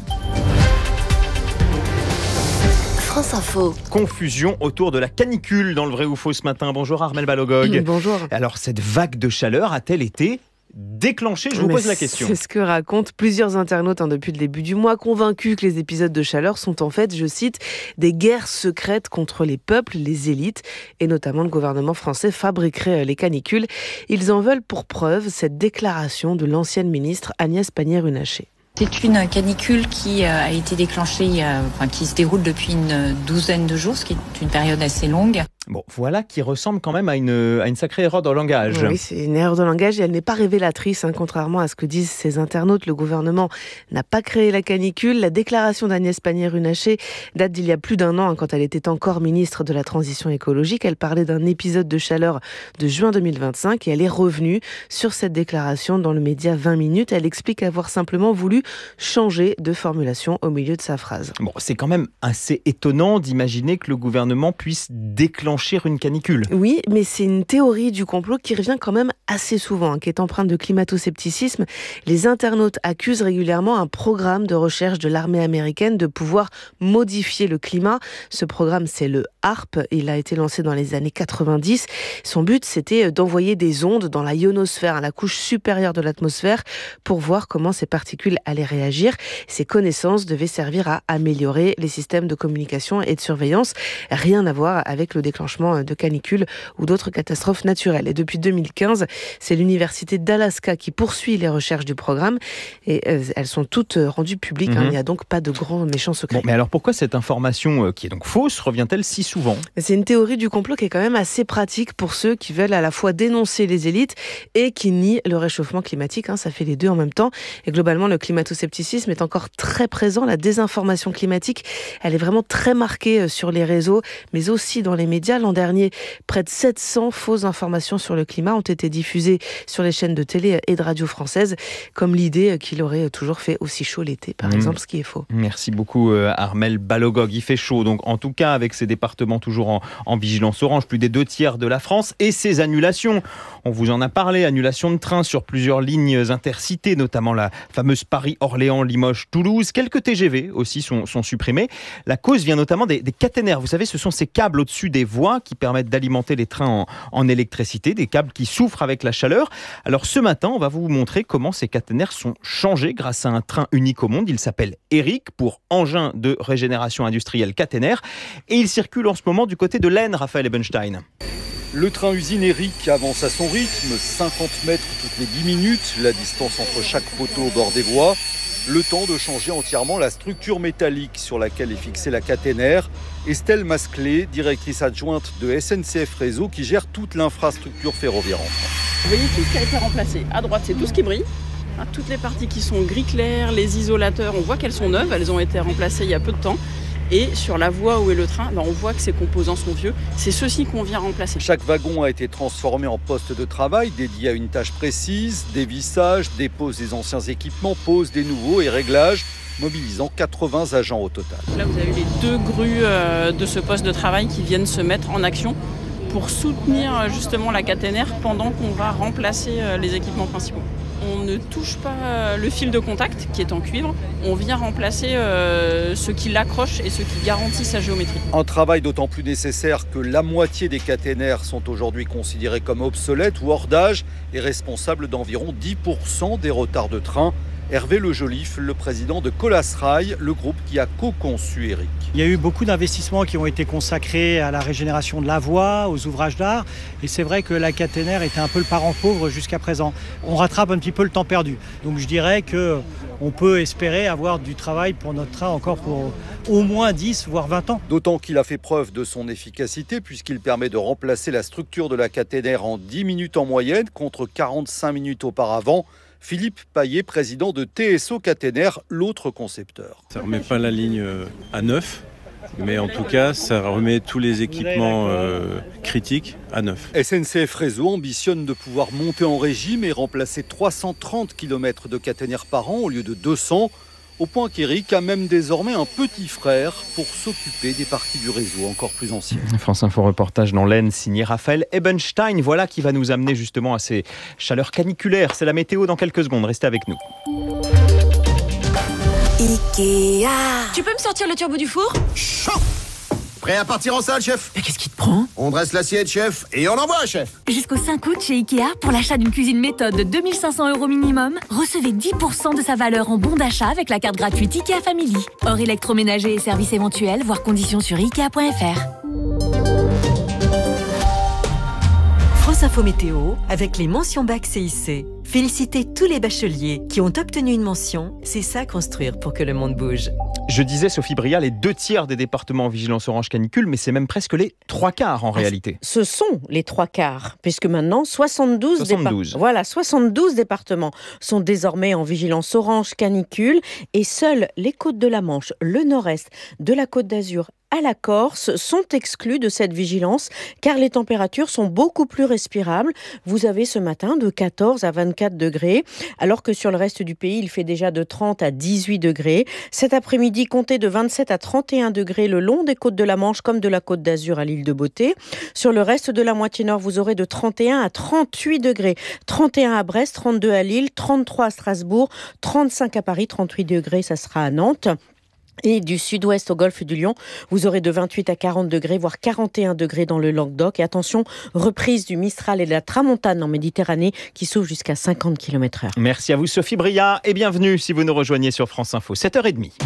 France Info. Confusion autour de la canicule dans le vrai ou faux ce matin. Bonjour Armelle Balogog. Bonjour. Alors cette vague de chaleur a-t-elle été déclenchée? Je vous Mais pose la question. C'est ce que racontent plusieurs internautes hein, depuis le début du mois, convaincus que les épisodes de chaleur sont en fait, je cite, des guerres secrètes contre les peuples, les élites, et notamment le gouvernement français fabriquerait les canicules. Ils en veulent pour preuve cette déclaration de l'ancienne ministre Agnès Pannier-Runacher. C'est une canicule qui a été déclenchée, enfin, qui se déroule depuis une douzaine de jours, ce qui est une période assez longue. Bon, voilà qui ressemble quand même à une, à une sacrée erreur de langage. Oui, c'est une erreur de langage et elle n'est pas révélatrice, hein, contrairement à ce que disent ces internautes. Le gouvernement n'a pas créé la canicule. La déclaration d'Agnès Pannier-Runacher date d'il y a plus d'un an, hein, quand elle était encore ministre de la Transition écologique. Elle parlait d'un épisode de chaleur de juin deux mille vingt-cinq et elle est revenue sur cette déclaration dans le média vingt minutes. Elle explique avoir simplement voulu changer de formulation au milieu de sa phrase. Bon, c'est quand même assez étonnant d'imaginer que le gouvernement puisse déclencher une canicule. Oui, mais c'est une théorie du complot qui revient quand même assez souvent, hein, qui est empreinte de climato-scepticisme. Les internautes accusent régulièrement un programme de recherche de l'armée américaine de pouvoir modifier le climat. Ce programme, c'est le HAARP. Il a été lancé dans les années quatre-vingt-dix. Son but, c'était d'envoyer des ondes dans la ionosphère, la couche supérieure de l'atmosphère, pour voir comment ces particules allaient réagir. Ces connaissances devaient servir à améliorer les systèmes de communication et de surveillance. Rien à voir avec le déclenchement de canicules ou d'autres catastrophes naturelles. Et depuis deux mille quinze, c'est l'université d'Alaska qui poursuit les recherches du programme et euh, elles sont toutes rendues publiques. Mmh. Hein. Il n'y a donc pas de grands méchants secrets. Bon, mais alors pourquoi cette information euh, qui est donc fausse revient-elle si souvent? C'est une théorie du complot qui est quand même assez pratique pour ceux qui veulent à la fois dénoncer les élites et qui nient le réchauffement climatique. Hein. Ça fait les deux en même temps. Et globalement, le climato-scepticisme est encore très présent. La désinformation climatique, elle est vraiment très marquée sur les réseaux, mais aussi dans les médias. L'an dernier, près de sept cents fausses informations sur le climat ont été diffusées sur les chaînes de télé et de radio françaises, comme l'idée qu'il aurait toujours fait aussi chaud l'été, par mmh. exemple, ce qui est faux. Merci beaucoup Armelle Balogog. Il fait chaud, donc en tout cas avec ces départements toujours en, en vigilance orange, plus des deux tiers de la France, et ces annulations. On vous en a parlé, annulation de trains sur plusieurs lignes intercités, notamment la fameuse Paris-Orléans-Limoges-Toulouse. Quelques T G V aussi sont, sont supprimés. La cause vient notamment des, des caténaires. Vous savez, ce sont ces câbles au-dessus des voies qui permettent d'alimenter les trains en, en électricité, des câbles qui souffrent avec la chaleur. Alors ce matin, on va vous montrer comment ces caténaires sont changés grâce à un train unique au monde. Il s'appelle Eric, pour engin de régénération industrielle caténaire, et il circule en ce moment du côté de l'Aisne, Raphaël Ebenstein. Le train-usine Eric avance à son rythme, cinquante mètres toutes les dix minutes, la distance entre chaque poteau au bord des voies. Le temps de changer entièrement la structure métallique sur laquelle est fixée la caténaire. Estelle Masclé, directrice adjointe de S N C F Réseau, qui gère toute l'infrastructure ferroviaire en France. Vous voyez tout ce qui a été remplacé. À droite, c'est tout ce qui brille. Toutes les parties qui sont gris clair, les isolateurs, on voit qu'elles sont neuves, elles ont été remplacées il y a peu de temps. Et sur la voie où est le train, ben on voit que ces composants sont vieux. C'est ceux-ci qu'on vient remplacer. Chaque wagon a été transformé en poste de travail dédié à une tâche précise. Dévissage, dépose des anciens équipements, pose des nouveaux et réglage, mobilisant quatre-vingts agents au total. Là, vous avez les deux grues de ce poste de travail qui viennent se mettre en action pour soutenir justement la caténaire pendant qu'on va remplacer les équipements principaux. On ne touche pas le fil de contact qui est en cuivre, on vient remplacer euh, ce qui l'accroche et ce qui garantit sa géométrie. Un travail d'autant plus nécessaire que la moitié des caténaires sont aujourd'hui considérés comme obsolètes ou hors d'âge et responsables d'environ dix pour cent des retards de train. Hervé Le Joliffe, le président de Colas Rail, le groupe qui a co-conçu Eric. Il y a eu beaucoup d'investissements qui ont été consacrés à la régénération de la voie, aux ouvrages d'art. Et c'est vrai que la caténaire était un peu le parent pauvre jusqu'à présent. On rattrape un petit peu le temps perdu. Donc je dirais qu'on peut espérer avoir du travail pour notre train encore pour au moins dix, voire vingt ans. D'autant qu'il a fait preuve de son efficacité puisqu'il permet de remplacer la structure de la caténaire en dix minutes en moyenne contre quarante-cinq minutes auparavant. Philippe Paillet, président de T S O Catenner, l'autre concepteur. Ça ne remet pas la ligne à neuf, mais en tout cas, ça remet tous les équipements euh, critiques à neuf. S N C F Réseau ambitionne de pouvoir monter en régime et remplacer trois cent trente kilomètres de caténaire par an au lieu de deux cents. Au point qu'Eric a même désormais un petit frère pour s'occuper des parties du réseau encore plus anciennes. France Info reportage dans l'Aisne, signé Raphaël Ebenstein. Voilà qui va nous amener justement à ces chaleurs caniculaires. C'est la météo dans quelques secondes. Restez avec nous. Ikea. Tu peux me sortir le turbo du four ? Chaud ! Prêt à partir en salle, chef ? Mais qu'est-ce qui te prend ? On dresse l'assiette, chef, et on envoie, chef. Jusqu'au cinq août chez Ikea, pour l'achat d'une cuisine méthode de deux mille cinq cents euros minimum, recevez dix pour cent de sa valeur en bon d'achat avec la carte gratuite Ikea Family. Hors électroménager et services éventuels, voir conditions sur ikea point f r. France Info Météo, avec les mentions bac C I C. Félicitez tous les bacheliers qui ont obtenu une mention. C'est ça construire pour que le monde bouge. Je disais, Sophie Bria, les deux tiers des départements en vigilance orange canicule, mais c'est même presque les trois quarts en ah, réalité. Ce sont les trois quarts, puisque maintenant soixante-douze, soixante-douze. Dépa- voilà, soixante-douze départements sont désormais en vigilance orange canicule et seuls les côtes de la Manche, le nord-est de la Côte d'Azur à la Corse sont exclus de cette vigilance car les températures sont beaucoup plus respirables. Vous avez ce matin de quatorze à vingt-quatre degrés, alors que sur le reste du pays, il fait déjà de trente à dix-huit degrés. Cet après-midi, comptez de vingt-sept à trente et un degrés le long des côtes de la Manche comme de la Côte d'Azur à l'île de Beauté. Sur le reste de la moitié nord, vous aurez de trente et un à trente-huit degrés. trente et un à Brest, trente-deux à Lille, trente-trois à Strasbourg, trente-cinq à Paris, trente-huit degrés, ça sera à Nantes. Et du sud-ouest au golfe du Lion, vous aurez de vingt-huit à quarante degrés, voire quarante et un degrés dans le Languedoc. Et attention, reprise du Mistral et de la Tramontane en Méditerranée qui souffle jusqu'à cinquante kilomètres heure. Merci à vous Sophie Bria et bienvenue si vous nous rejoignez sur France Info, sept heures trente.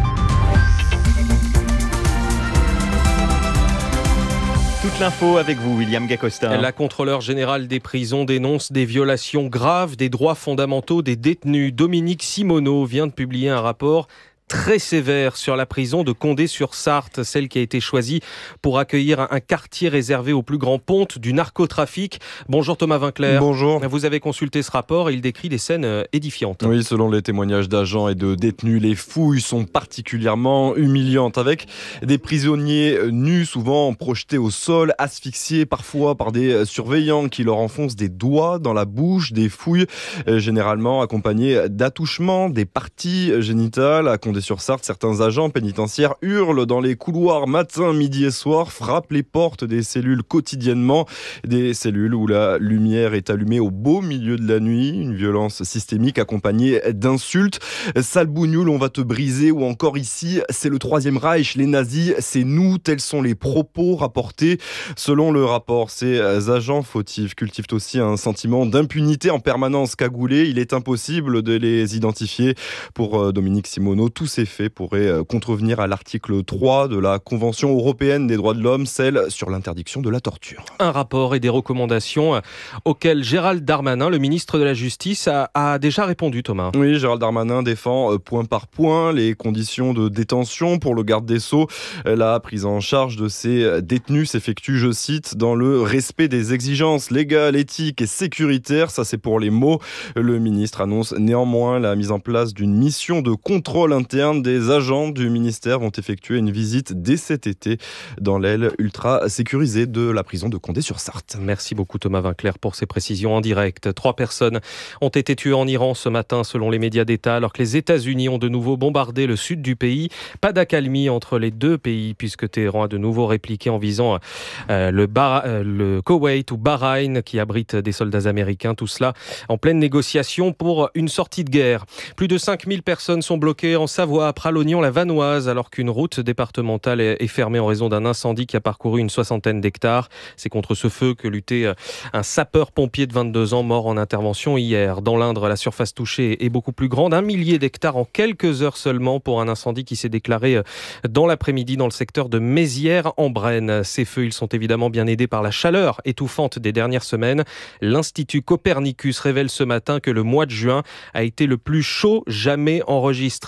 Toute l'info avec vous, William Gacosta. La contrôleure générale des prisons dénonce des violations graves des droits fondamentaux des détenus. Dominique Simoneau vient de publier un rapport très sévère sur la prison de Condé-sur-Sarthe, celle qui a été choisie pour accueillir un quartier réservé aux plus grands pontes du narcotrafic. Bonjour Thomas Vinclair. Bonjour. Vous avez consulté ce rapport et il décrit des scènes édifiantes. Oui, selon les témoignages d'agents et de détenus, les fouilles sont particulièrement humiliantes, avec des prisonniers nus, souvent projetés au sol, asphyxiés parfois par des surveillants qui leur enfoncent des doigts dans la bouche, des fouilles généralement accompagnées d'attouchements, des parties génitales. À Condé-sur-Sarthe, certains agents pénitentiaires hurlent dans les couloirs matin, midi et soir, frappent les portes des cellules quotidiennement, des cellules où la lumière est allumée au beau milieu de la nuit, une violence systémique accompagnée d'insultes. Sale bougnoule, on va te briser, ou encore ici, c'est le Troisième Reich, les nazis, c'est nous, tels sont les propos rapportés. Selon le rapport, ces agents fautifs cultivent aussi un sentiment d'impunité en permanence cagoulé. Il est impossible de les identifier. Pour Dominique Simoneau, tous ces faits pourraient contrevenir à l'article trois de la Convention européenne des droits de l'homme, celle sur l'interdiction de la torture. Un rapport et des recommandations auxquelles Gérald Darmanin, le ministre de la Justice, a, a déjà répondu, Thomas. Oui, Gérald Darmanin défend point par point les conditions de détention pour le garde des Sceaux. La prise en charge de ces détenus s'effectue, je cite, dans le respect des exigences légales, éthiques et sécuritaires. Ça, c'est pour les mots. Le ministre annonce néanmoins la mise en place d'une mission de contrôle interne. Des agents du ministère vont effectuer une visite dès cet été dans l'aile ultra sécurisée de la prison de Condé-sur-Sarthe. Merci beaucoup Thomas Vinclair pour ces précisions en direct. Trois personnes ont été tuées en Iran ce matin selon les médias d'État alors que les États-Unis ont de nouveau bombardé le sud du pays. Pas d'accalmie entre les deux pays puisque Téhéran a de nouveau répliqué en visant euh, le, Bar- euh, le Koweït ou Bahreïn qui abrite des soldats américains. Tout cela en pleine négociation pour une sortie de guerre. Plus de cinq mille personnes sont bloquées en Savoie, à Pralognan-la-Vanoise, alors qu'une route départementale est fermée en raison d'un incendie qui a parcouru une soixantaine d'hectares. C'est contre ce feu que luttait un sapeur-pompier de vingt-deux ans mort en intervention hier. Dans l'Indre, la surface touchée est beaucoup plus grande, un millier d'hectares en quelques heures seulement pour un incendie qui s'est déclaré dans l'après-midi dans le secteur de Mézières-en-Brenne. Ces feux, ils sont évidemment bien aidés par la chaleur étouffante des dernières semaines. L'Institut Copernicus révèle ce matin que le mois de juin a été le plus chaud jamais enregistré en Europe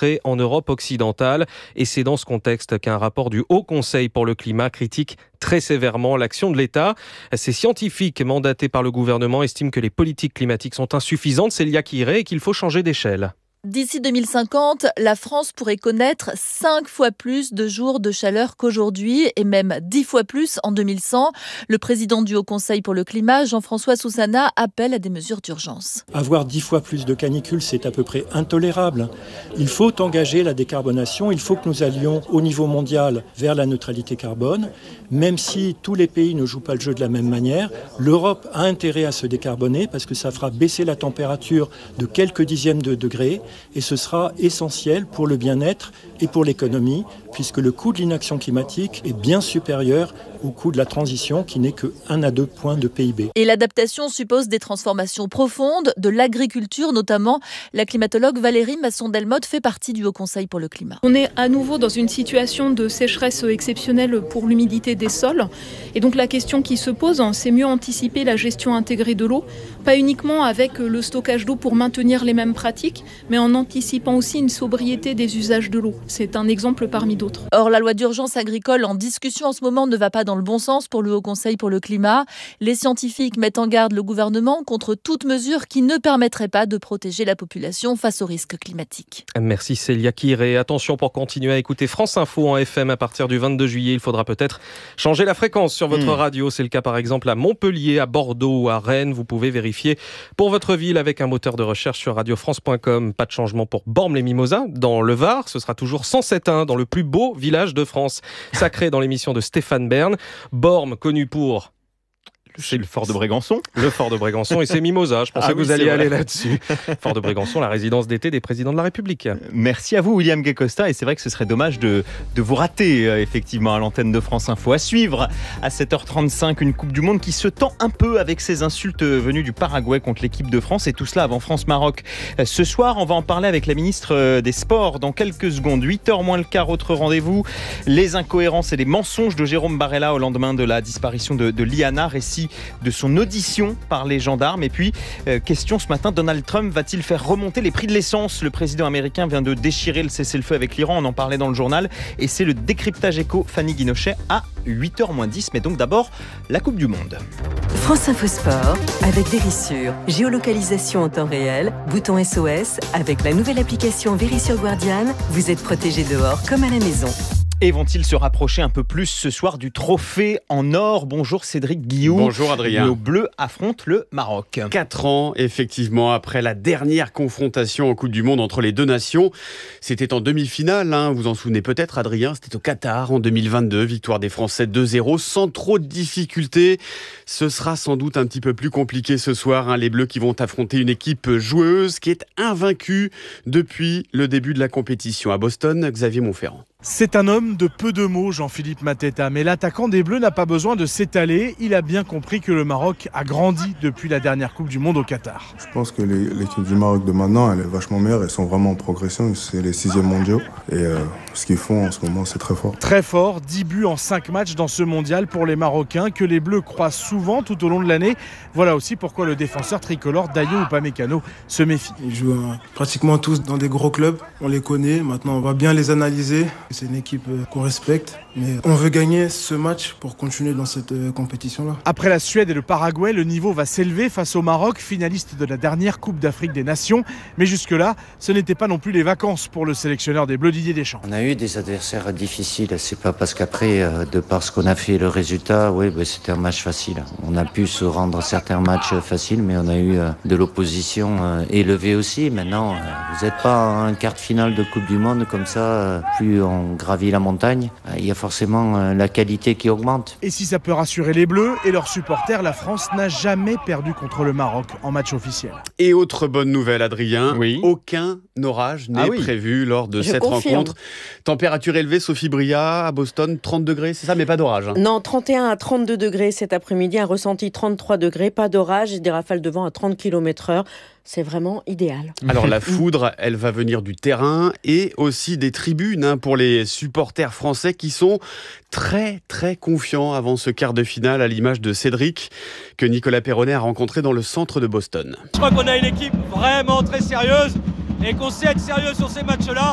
Europe occidentale. Et c'est dans ce contexte qu'un rapport du Haut Conseil pour le climat critique très sévèrement l'action de l'État. Ces scientifiques mandatés par le gouvernement estiment que les politiques climatiques sont insuffisantes, Célia Quiré, et qu'il faut changer d'échelle. D'ici deux mille cinquante, la France pourrait connaître cinq fois plus de jours de chaleur qu'aujourd'hui et même dix fois plus en deux mille cent. Le président du Haut Conseil pour le climat, Jean-François Soussana, appelle à des mesures d'urgence. Avoir dix fois plus de canicules, c'est à peu près intolérable. Il faut engager la décarbonation, il faut que nous allions au niveau mondial vers la neutralité carbone. Même si tous les pays ne jouent pas le jeu de la même manière, l'Europe a intérêt à se décarboner parce que ça fera baisser la température de quelques dixièmes de degrés. Et ce sera essentiel pour le bien-être et pour l'économie, puisque le coût de l'inaction climatique est bien supérieur au coût de la transition, qui n'est que un à deux points de P I B. Et l'adaptation suppose des transformations profondes, de l'agriculture notamment. La climatologue Valérie Masson-Delmotte fait partie du Haut Conseil pour le climat. On est à nouveau dans une situation de sécheresse exceptionnelle pour l'humidité des sols. Et donc la question qui se pose, c'est mieux anticiper la gestion intégrée de l'eau, pas uniquement avec le stockage d'eau pour maintenir les mêmes pratiques, mais en anticipant aussi une sobriété des usages de l'eau. C'est un exemple parmi d'autres. Or, la loi d'urgence agricole en discussion en ce moment ne va pas dans le bon sens pour le Haut Conseil pour le climat. Les scientifiques mettent en garde le gouvernement contre toute mesure qui ne permettrait pas de protéger la population face aux risques climatiques. Merci Célia Quiré. Attention, pour continuer à écouter France Info en F M à partir du vingt-deux juillet, il faudra peut-être changer la fréquence sur votre mmh. radio. C'est le cas par exemple à Montpellier, à Bordeaux ou à Rennes. Vous pouvez vérifier pour votre ville avec un moteur de recherche sur radio france point com. Pas de changement pour Bormes-les-Mimosas dans le Var. Ce sera toujours cent sept virgule un dans le plus beau village de France. Sacré dans l'émission de Stéphane Bern. Bormes, connu pour... C'est le fort de Brégançon. Le fort de Brégançon et ses mimosas. Je pensais ah que oui, vous alliez aller là-dessus. Fort de Brégançon, la résidence d'été des présidents de la République. Merci à vous, William Gay-Costa. Et c'est vrai que ce serait dommage de, de vous rater, euh, effectivement, à l'antenne de France Info. À suivre, à sept heures trente-cinq, une Coupe du Monde qui se tend un peu avec ces insultes venues du Paraguay contre l'équipe de France. Et tout cela avant France-Maroc. Ce soir, on va en parler avec la ministre des Sports dans quelques secondes. huit heures moins le quart, autre rendez-vous. Les incohérences et les mensonges de Jérôme Barella au lendemain de la disparition de, de Liana. Récit de son audition par les gendarmes. Et puis, euh, question ce matin, Donald Trump va-t-il faire remonter les prix de l'essence ? Le président américain vient de déchirer le cessez-le-feu avec l'Iran, on en parlait dans le journal. Et c'est le décryptage éco, Fanny Guinochet, à huit heures moins dix. Mais donc d'abord, la Coupe du Monde. France Info Sport, avec Vérissure. Géolocalisation en temps réel, bouton S O S. Avec la nouvelle application Vérissure Guardian, vous êtes protégé dehors comme à la maison. Et vont-ils se rapprocher un peu plus ce soir du trophée en or ? Bonjour Cédric Guillou. Bonjour Adrien. Nos Bleus affrontent le Maroc. Quatre ans, effectivement, après la dernière confrontation en Coupe du Monde entre les deux nations. C'était en demi-finale, hein, vous en souvenez peut-être Adrien, c'était au Qatar en deux mille vingt-deux. Victoire des Français deux zéro, sans trop de difficultés. Ce sera sans doute un petit peu plus compliqué ce soir. Hein, les Bleus qui vont affronter une équipe joueuse qui est invaincue depuis le début de la compétition. À Boston, Xavier Montferrand. C'est un homme de peu de mots, Jean-Philippe Mateta, mais l'attaquant des Bleus n'a pas besoin de s'étaler. Il a bien compris que le Maroc a grandi depuis la dernière Coupe du Monde au Qatar. Je pense que l'équipe du Maroc de maintenant, elle est vachement meilleure. Ils sont vraiment en progression. C'est les sixièmes mondiaux. Et euh, ce qu'ils font en ce moment, c'est très fort. Très fort, dix buts en cinq matchs dans ce mondial pour les Marocains, que les Bleus croisent souvent tout au long de l'année. Voilà aussi pourquoi le défenseur tricolore Dayo Upamecano se méfie. Ils jouent hein, pratiquement tous dans des gros clubs. On les connaît. Maintenant, on va bien les analyser. C'est une équipe qu'on respecte, mais on veut gagner ce match pour continuer dans cette compétition-là. Après la Suède et le Paraguay, le niveau va s'élever face au Maroc, finaliste de la dernière Coupe d'Afrique des Nations. Mais jusque-là, ce n'était pas non plus les vacances pour le sélectionneur des Bleus, Didier Deschamps. On a eu des adversaires difficiles. C'est pas parce qu'après, de par ce qu'on a fait, le résultat, oui, ben c'était un match facile. On a pu se rendre certains matchs faciles, mais on a eu de l'opposition élevée aussi. Maintenant, vous n'êtes pas en quart de finale de Coupe du Monde comme ça, plus on gravit la montagne, il y a forcément la qualité qui augmente. Et si ça peut rassurer les Bleus et leurs supporters, la France n'a jamais perdu contre le Maroc en match officiel. Et autre bonne nouvelle, Adrien, oui. aucun orage n'est ah oui. prévu lors de Je cette confirme. rencontre. Température élevée, Sophie Bria, à Boston, trente degrés, c'est ça, mais pas d'orage. Hein. Non, trente et un à trente-deux degrés cet après-midi, un ressenti trente-trois degrés, pas d'orage et des rafales de vent à trente kilomètres heure. C'est vraiment idéal. Alors la foudre, elle va venir du terrain et aussi des tribunes hein, pour les supporters français qui sont très très confiants avant ce quart de finale, à l'image de Cédric que Nicolas Perronnet a rencontré dans le centre de Boston. Je crois qu'on a une équipe vraiment très sérieuse et qu'on sait être sérieux sur ces matchs-là.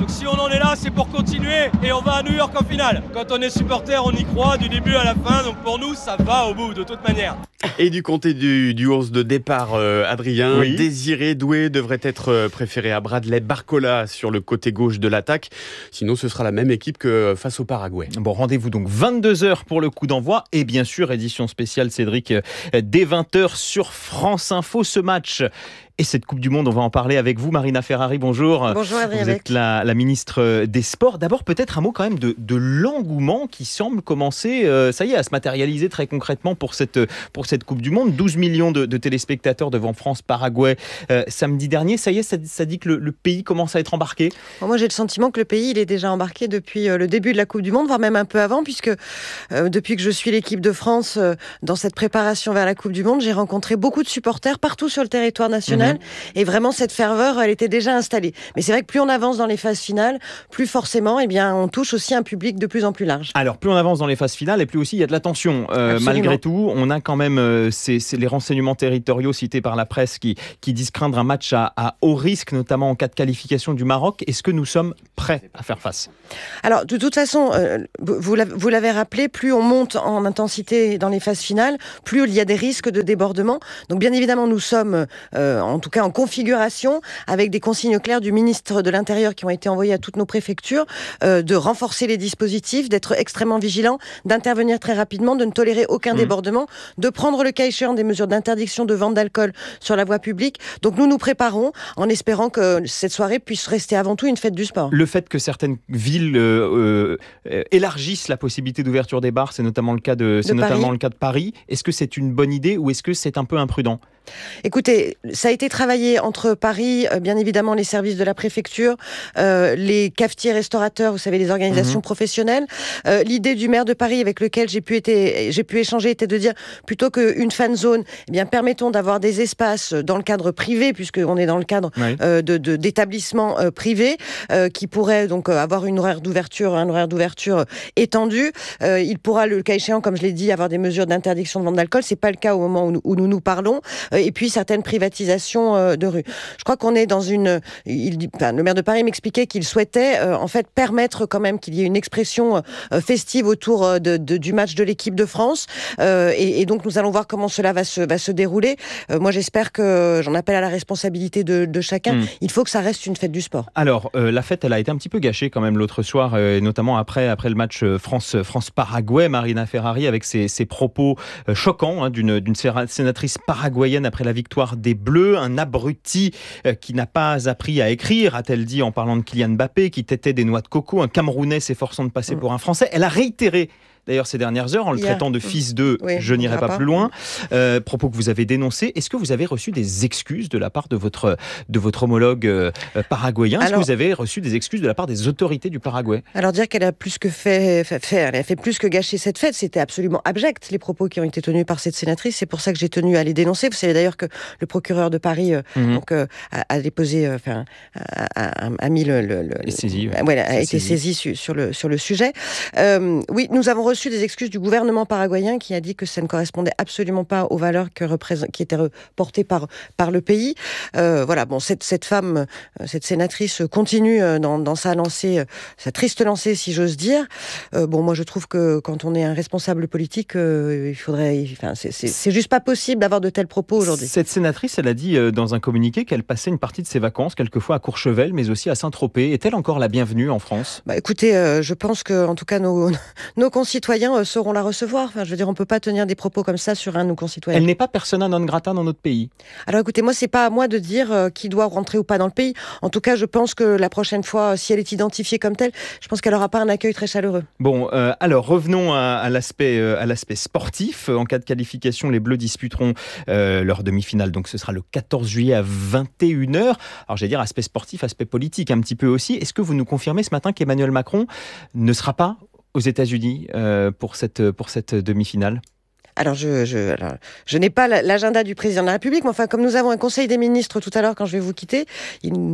Donc si on en est là, c'est pour continuer et on va à New York en finale. Quand on est supporter, on y croit du début à la fin, donc pour nous, ça va au bout de toute manière. Et du côté du, du onze de départ, euh, Adrien, oui. Désiré Doué devrait être euh, préféré à Bradley Barcola sur le côté gauche de l'attaque. Sinon, ce sera la même équipe que face au Paraguay. Bon, rendez-vous donc vingt-deux heures pour le coup d'envoi et bien sûr, édition spéciale Cédric euh, dès vingt heures sur France Info. Ce match et cette Coupe du Monde, on va en parler avec vous, Marina Ferrari, bonjour. Bonjour Adrien. Vous êtes la, la ministre des Sports. D'abord, peut-être un mot quand même de, de l'engouement qui semble commencer, euh, ça y est, à se matérialiser très concrètement pour cette, pour cette Coupe du Monde. douze millions de, de téléspectateurs devant France-Paraguay euh, samedi dernier. Ça y est, ça, ça dit que le, le pays commence à être embarqué. Bon, moi, j'ai le sentiment que le pays, il est déjà embarqué depuis euh, le début de la Coupe du Monde, voire même un peu avant, puisque euh, depuis que je suis l'équipe de France euh, dans cette préparation vers la Coupe du Monde, j'ai rencontré beaucoup de supporters partout sur le territoire national. Mmh. Et vraiment, cette ferveur, elle était déjà installée. Mais c'est vrai que plus on avance dans les phases finales, plus forcément, eh bien, on touche aussi un public de plus en plus large. Alors, plus on avance dans les phases finales, et plus aussi il y a de la tension. Euh, malgré tout, on a quand même euh, c'est, c'est les renseignements territoriaux cités par la presse qui, qui disent craindre un match à, à haut risque, notamment en cas de qualification du Maroc. Est-ce que nous sommes prêts à faire face ? Alors, de toute façon, euh, vous, l'avez, vous l'avez rappelé, plus on monte en intensité dans les phases finales, plus il y a des risques de débordement. Donc, bien évidemment, nous sommes euh, en tout cas en configuration, avec des consignes claires du ministre de l'Intérieur qui ont été envoyées à toutes nos préfectures, euh, de renforcer les dispositifs, d'être extrêmement vigilants, d'intervenir très rapidement, de ne tolérer aucun mmh. débordement, de prendre le cas échéant des mesures d'interdiction de vente d'alcool sur la voie publique. Donc nous nous préparons en espérant que cette soirée puisse rester avant tout une fête du sport. Le fait que certaines villes euh, euh, élargissent la possibilité d'ouverture des bars, c'est notamment le cas de, c'est de notamment Paris. le cas de Paris. Est-ce que c'est une bonne idée ou est-ce que c'est un peu imprudent ? Écoutez, ça a été travaillé entre Paris, euh, bien évidemment les services de la préfecture, euh, les cafetiers, restaurateurs, vous savez, les organisations mmh. professionnelles. Euh, l'idée du maire de Paris avec lequel j'ai pu, été, j'ai pu échanger était de dire, plutôt qu'une fan zone, eh bien, permettons d'avoir des espaces dans le cadre privé, puisqu'on est dans le cadre oui. euh, de, de, d'établissements euh, privés, euh, qui pourraient donc euh, avoir une horaire d'ouverture, un horaire d'ouverture étendu. Euh, il pourra, le cas échéant, comme je l'ai dit, avoir des mesures d'interdiction de vente d'alcool. C'est pas le cas au moment où nous, où nous nous parlons. Et puis certaines privatisations de rue. Je crois qu'on est dans une... Il, enfin, le maire de Paris m'expliquait qu'il souhaitait euh, en fait permettre quand même qu'il y ait une expression euh, festive autour de, de, du match de l'équipe de France. Euh, et, et donc nous allons voir comment cela va se, va se dérouler. Euh, moi j'espère que j'en appelle à la responsabilité de, de chacun. Mmh. Il faut que ça reste une fête du sport. Alors euh, la fête, elle a été un petit peu gâchée quand même l'autre soir, euh, notamment après, après le match France, France-Paraguay. Marina Ferrari avec ses, ses propos euh, choquants hein, d'une, d'une sénatrice paraguayenne après la victoire des Bleus, un abruti euh, qui n'a pas appris à écrire, a-t-elle dit en parlant de Kylian Mbappé, qui têtait des noix de coco, un Camerounais s'efforçant de passer mmh. pour un Français. Elle a réitéré d'ailleurs ces dernières heures en le yeah. traitant de fils de oui, je n'irai pas, pas plus loin, euh, propos que vous avez dénoncés. Est-ce que vous avez reçu des excuses de la part de votre, de votre homologue euh, paraguayen ? Est-ce alors, que vous avez reçu des excuses de la part des autorités du Paraguay ? Alors dire qu'elle a plus que fait, fait, fait, elle a fait plus que gâcher cette fête, c'était absolument abject les propos qui ont été tenus par cette sénatrice. C'est pour ça que j'ai tenu à les dénoncer. Vous savez d'ailleurs que le procureur de Paris euh, mm-hmm. donc, euh, a, a déposé, enfin, euh, a, a, a mis le, le, le saisi, ouais. Ouais, a été saisi, saisi sur, sur le sur le sujet. Euh, oui, nous avons reçu des excuses du gouvernement paraguayen qui a dit que ça ne correspondait absolument pas aux valeurs que représent, qui étaient portées par, par le pays. Euh, voilà, bon, cette, cette femme, cette sénatrice continue dans, dans sa lancée, sa triste lancée, si j'ose dire. Euh, bon, moi, je trouve que quand on est un responsable politique, euh, il faudrait, enfin, c'est, c'est, c'est juste pas possible d'avoir de tels propos aujourd'hui. Cette sénatrice, elle a dit dans un communiqué qu'elle passait une partie de ses vacances, quelquefois à Courchevel, mais aussi à Saint-Tropez. Est-elle encore la bienvenue en France ? Bah, écoutez, euh, je pense que, en tout cas, nos, nos concitoyens euh, sauront la recevoir. Enfin, je veux dire, on peut pas tenir des propos comme ça sur un de nos concitoyens. Elle n'est pas persona non grata dans notre pays. Alors, écoutez, moi, c'est pas à moi de dire euh, qui doit rentrer ou pas dans le pays. En tout cas, je pense que la prochaine fois, si elle est identifiée comme telle, je pense qu'elle aura pas un accueil très chaleureux. Bon, euh, alors revenons à, à l'aspect, euh, à l'aspect sportif. En cas de qualification, les Bleus disputeront euh, leur demi-finale. Donc, ce sera le quatorze juillet à vingt et une heures. Alors, j'allais dire aspect sportif, aspect politique un petit peu aussi. Est-ce que vous nous confirmez ce matin qu'Emmanuel Macron ne sera pas aux États-Unis euh, pour cette, pour cette demi-finale ? Alors, je, je, alors, je n'ai pas l'agenda du président de la République, mais enfin, comme nous avons un conseil des ministres tout à l'heure quand je vais vous quitter... Il... Pour,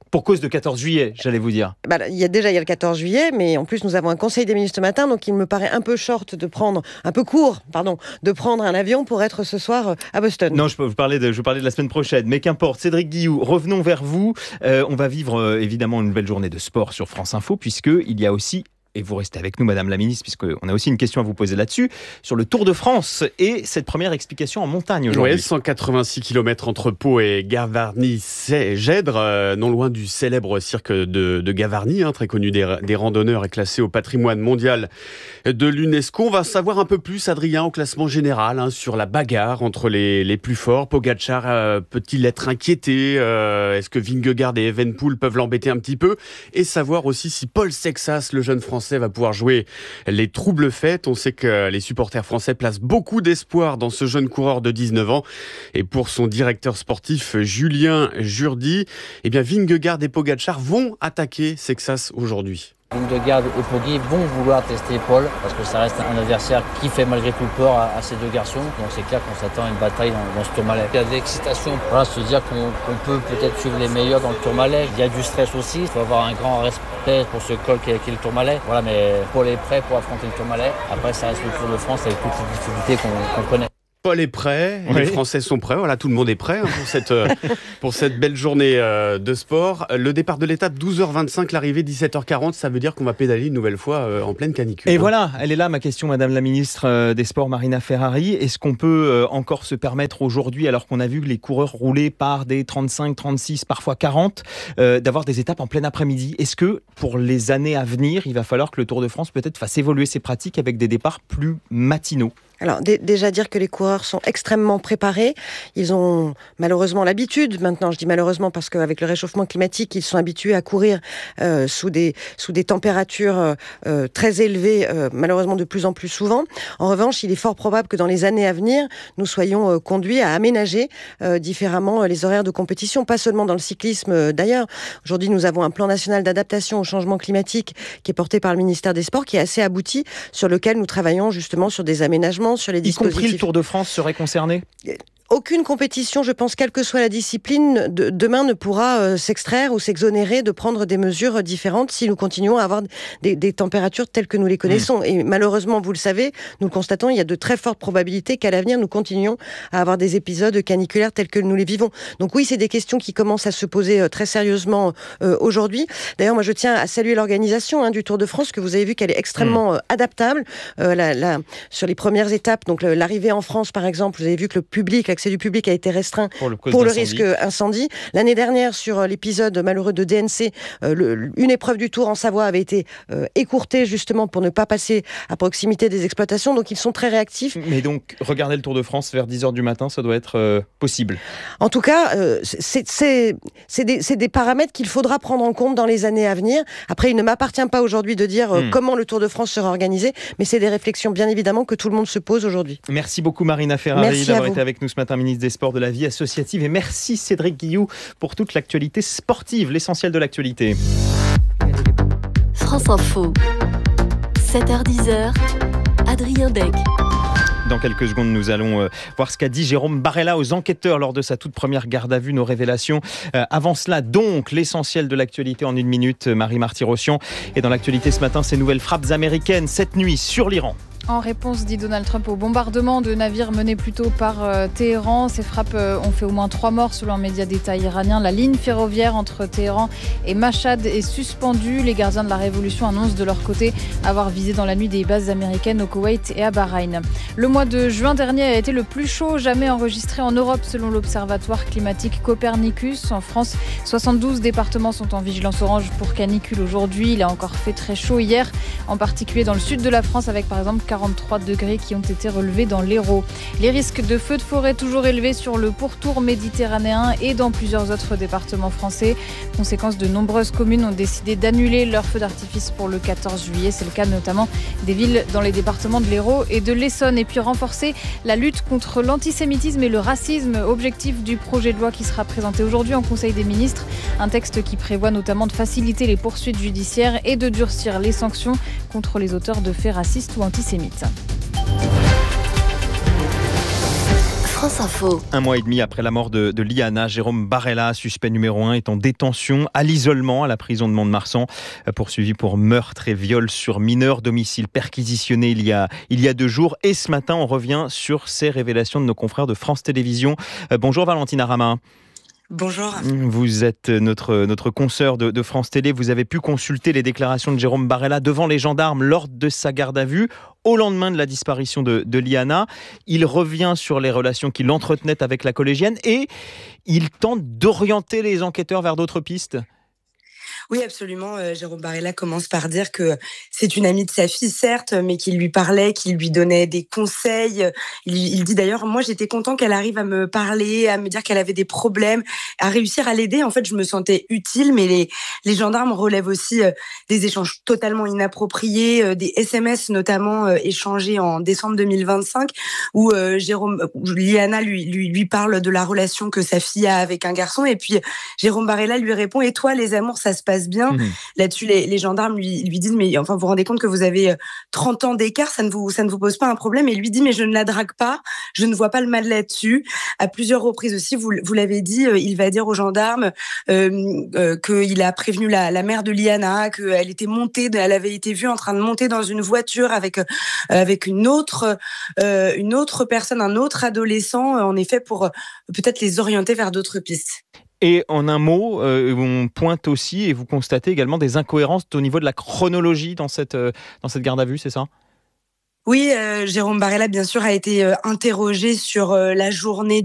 Pour cause de quatorze juillet, j'allais vous dire. Bah, il y a déjà il y a le quatorze juillet, mais en plus nous avons un conseil des ministres ce matin, donc il me paraît un peu short de prendre, un peu court, pardon, de prendre un avion pour être ce soir à Boston. Non, je peux vous parler de, je parlais de la semaine prochaine, mais qu'importe. Cédric Guillou, revenons vers vous. Euh, on va vivre euh, évidemment une belle journée de sport sur France Info, puisque il y a aussi, et vous restez avec nous, Madame la Ministre, puisqu'on a aussi une question à vous poser là-dessus, sur le Tour de France et cette première explication en montagne aujourd'hui. Oui, cent quatre-vingt-six kilomètres entre Pau et Gavarnie-Gèdre, euh, non loin du célèbre cirque de, de Gavarnie, hein, très connu des, des randonneurs et classé au patrimoine mondial de l'UNESCO. On va savoir un peu plus, Adrien, au classement général, hein, sur la bagarre entre les, les plus forts. Pogacar euh, peut-il être inquiété euh, Est-ce que Vingegaard et Evenepoel peuvent l'embêter un petit peu? Et savoir aussi si Paul Sexas, le jeune Français, va pouvoir jouer les troubles fêtes. On sait que les supporters français placent beaucoup d'espoir dans ce jeune coureur de dix-neuf ans. Et pour son directeur sportif Julien Jourdi, eh bien Vingegaard et Pogacar vont attaquer Sexas aujourd'hui. Vingegaard et Poggi vont vouloir tester Paul parce que ça reste un adversaire qui fait malgré tout peur à, à ces deux garçons. Donc c'est clair qu'on s'attend à une bataille dans, dans ce Tourmalet. Il y a de l'excitation, voilà, se dire qu'on, qu'on peut peut-être suivre les meilleurs dans le Tourmalet. Il y a du stress aussi, il faut avoir un grand respect pour ce col qui est, qui est le Tourmalet. Voilà, mais Paul est prêt pour affronter le Tourmalet. Après ça reste le Tour de France avec toutes les difficultés qu'on, qu'on connaît. Paul est prêt, oui. Les Français sont prêts, voilà, tout le monde est prêt hein, pour, cette, euh, pour cette belle journée euh, de sport. Le départ de l'étape, douze heures vingt-cinq, l'arrivée, dix-sept heures quarante, ça veut dire qu'on va pédaler une nouvelle fois euh, en pleine canicule. Et hein. voilà, elle est là ma question, Madame la Ministre euh, des Sports, Marina Ferrari. Est-ce qu'on peut euh, encore se permettre aujourd'hui, alors qu'on a vu que les coureurs roulaient par des trente-cinq, trente-six, parfois quarante, euh, d'avoir des étapes en plein après-midi? Est-ce que pour les années à venir, il va falloir que le Tour de France peut-être fasse évoluer ses pratiques avec des départs plus matinaux? Alors d- déjà dire que les coureurs sont extrêmement préparés. Ils ont malheureusement l'habitude, maintenant je dis malheureusement parce qu'avec le réchauffement climatique, ils sont habitués à courir euh, sous des sous des températures euh, très élevées, euh, malheureusement de plus en plus souvent. En revanche, il est fort probable que dans les années à venir, nous soyons euh, conduits à aménager euh, différemment les horaires de compétition, pas seulement dans le cyclisme euh, d'ailleurs. Aujourd'hui, nous avons un plan national d'adaptation au changement climatique qui est porté par le ministère des Sports, qui est assez abouti, sur lequel nous travaillons justement sur des aménagements, sur les dispositifs. Y compris le Tour de France serait concerné ? Aucune compétition, je pense, quelle que soit la discipline, de, demain ne pourra euh, s'extraire ou s'exonérer de prendre des mesures différentes si nous continuons à avoir des, des températures telles que nous les connaissons. Mmh. Et malheureusement, vous le savez, nous le constatons, il y a de très fortes probabilités qu'à l'avenir, nous continuions à avoir des épisodes caniculaires tels que nous les vivons. Donc oui, c'est des questions qui commencent à se poser euh, très sérieusement euh, aujourd'hui. D'ailleurs, moi, je tiens à saluer l'organisation hein, du Tour de France, que vous avez vu qu'elle est extrêmement mmh. euh, adaptable. Euh, la, la, sur les premières étapes, donc le, l'arrivée en France, par exemple, vous avez vu que le public, l'accès du public a été restreint pour le, pour le risque incendie. L'année dernière, sur l'épisode malheureux de D N C, euh, le, une épreuve du Tour en Savoie avait été euh, écourtée justement pour ne pas passer à proximité des exploitations. Donc ils sont très réactifs. Mais donc, regarder le Tour de France vers dix heures du matin, ça doit être euh, possible. En tout cas, euh, c'est, c'est, c'est, des, c'est des paramètres qu'il faudra prendre en compte dans les années à venir. Après, il ne m'appartient pas aujourd'hui de dire euh, hmm. comment le Tour de France sera organisé, mais c'est des réflexions bien évidemment que tout le monde se pose aujourd'hui. Merci beaucoup Marina Ferrari Merci d'avoir été avec nous ce matin, ministre des Sports, de la vie associative, et merci Cédric Guillou pour toute l'actualité sportive, l'essentiel de l'actualité. France Info, sept heures dix, Adrien Dec. Dans quelques secondes, nous allons euh, voir ce qu'a dit Jérôme Barella aux enquêteurs lors de sa toute première garde à vue, nos révélations. Euh, avant cela, donc, l'essentiel de l'actualité en une minute, Marie Marty-Rossian. Et dans l'actualité ce matin, ces nouvelles frappes américaines cette nuit sur l'Iran. En réponse, dit Donald Trump, au bombardement de navires menés plutôt par euh, Téhéran. Ces frappes euh, ont fait au moins trois morts selon un média d'État iranien. La ligne ferroviaire entre Téhéran et Mashhad est suspendue. Les gardiens de la Révolution annoncent de leur côté avoir visé dans la nuit des bases américaines au Koweït et à Bahreïn. Le mois de juin dernier a été le plus chaud jamais enregistré en Europe selon l'Observatoire climatique Copernicus. En France, soixante-douze départements sont en vigilance orange pour canicule aujourd'hui. Il a encore fait très chaud hier, en particulier dans le sud de la France avec par exemple quarante-trois degrés qui ont été relevés dans l'Hérault. Les risques de feux de forêt toujours élevés sur le pourtour méditerranéen et dans plusieurs autres départements français. Conséquence, de nombreuses communes ont décidé d'annuler leurs feux d'artifice pour le quatorze juillet. C'est le cas notamment des villes dans les départements de l'Hérault et de l'Essonne. Et puis renforcer la lutte contre l'antisémitisme et le racisme, objectif du projet de loi qui sera présenté aujourd'hui en Conseil des ministres. Un texte qui prévoit notamment de faciliter les poursuites judiciaires et de durcir les sanctions contre les auteurs de faits racistes ou antisémites. France Info. Un mois et demi après la mort de, de Liana, Jérôme Barella, suspect numéro un, est en détention à l'isolement à la prison de Mont-de-Marsan, poursuivi pour meurtre et viol sur mineur, domicile perquisitionné il y a, il y a deux jours. Et ce matin, on revient sur ces révélations de nos confrères de France Télévisions. Bonjour Valentina Rama. Bonjour. Vous êtes notre, notre consoeur de, de France Télé. Vous avez pu consulter les déclarations de Jérôme Barella devant les gendarmes lors de sa garde à vue au lendemain de la disparition de, de Liana. Il revient sur les relations qu'il entretenait avec la collégienne et il tente d'orienter les enquêteurs vers d'autres pistes. Oui, absolument. Euh, Jérôme Barella commence par dire que c'est une amie de sa fille, certes, mais qu'il lui parlait, qu'il lui donnait des conseils. Il, il dit d'ailleurs, moi, j'étais content qu'elle arrive à me parler, à me dire qu'elle avait des problèmes, à réussir à l'aider. En fait, je me sentais utile, mais les, les gendarmes relèvent aussi euh, des échanges totalement inappropriés, euh, des S M S notamment euh, échangés en décembre deux mille vingt-cinq, où euh, Jérôme, où Liana lui, lui, lui parle de la relation que sa fille a avec un garçon, et puis Jérôme Barella lui répond, et toi, les amours, ça se passe bien. Mmh. Là-dessus, les, les gendarmes lui, lui disent, mais enfin, vous vous rendez compte que vous avez trente ans d'écart, ça ne vous, ça ne vous pose pas un problème? Et lui dit, mais je ne la drague pas, je ne vois pas le mal là-dessus. À plusieurs reprises aussi, vous, vous l'avez dit, il va dire aux gendarmes euh, euh, qu'il a prévenu la, la mère de Liana, qu'elle était montée, elle avait été vue en train de monter dans une voiture avec, euh, avec une autre, euh, une autre personne, un autre adolescent, en effet, pour euh, peut-être les orienter vers d'autres pistes. Et en un mot, euh, on pointe aussi et vous constatez également des incohérences au niveau de la chronologie dans cette, euh, dans cette garde à vue, c'est ça ? Oui, euh, Jérôme Barella, bien sûr, a été euh, interrogé sur euh, la journée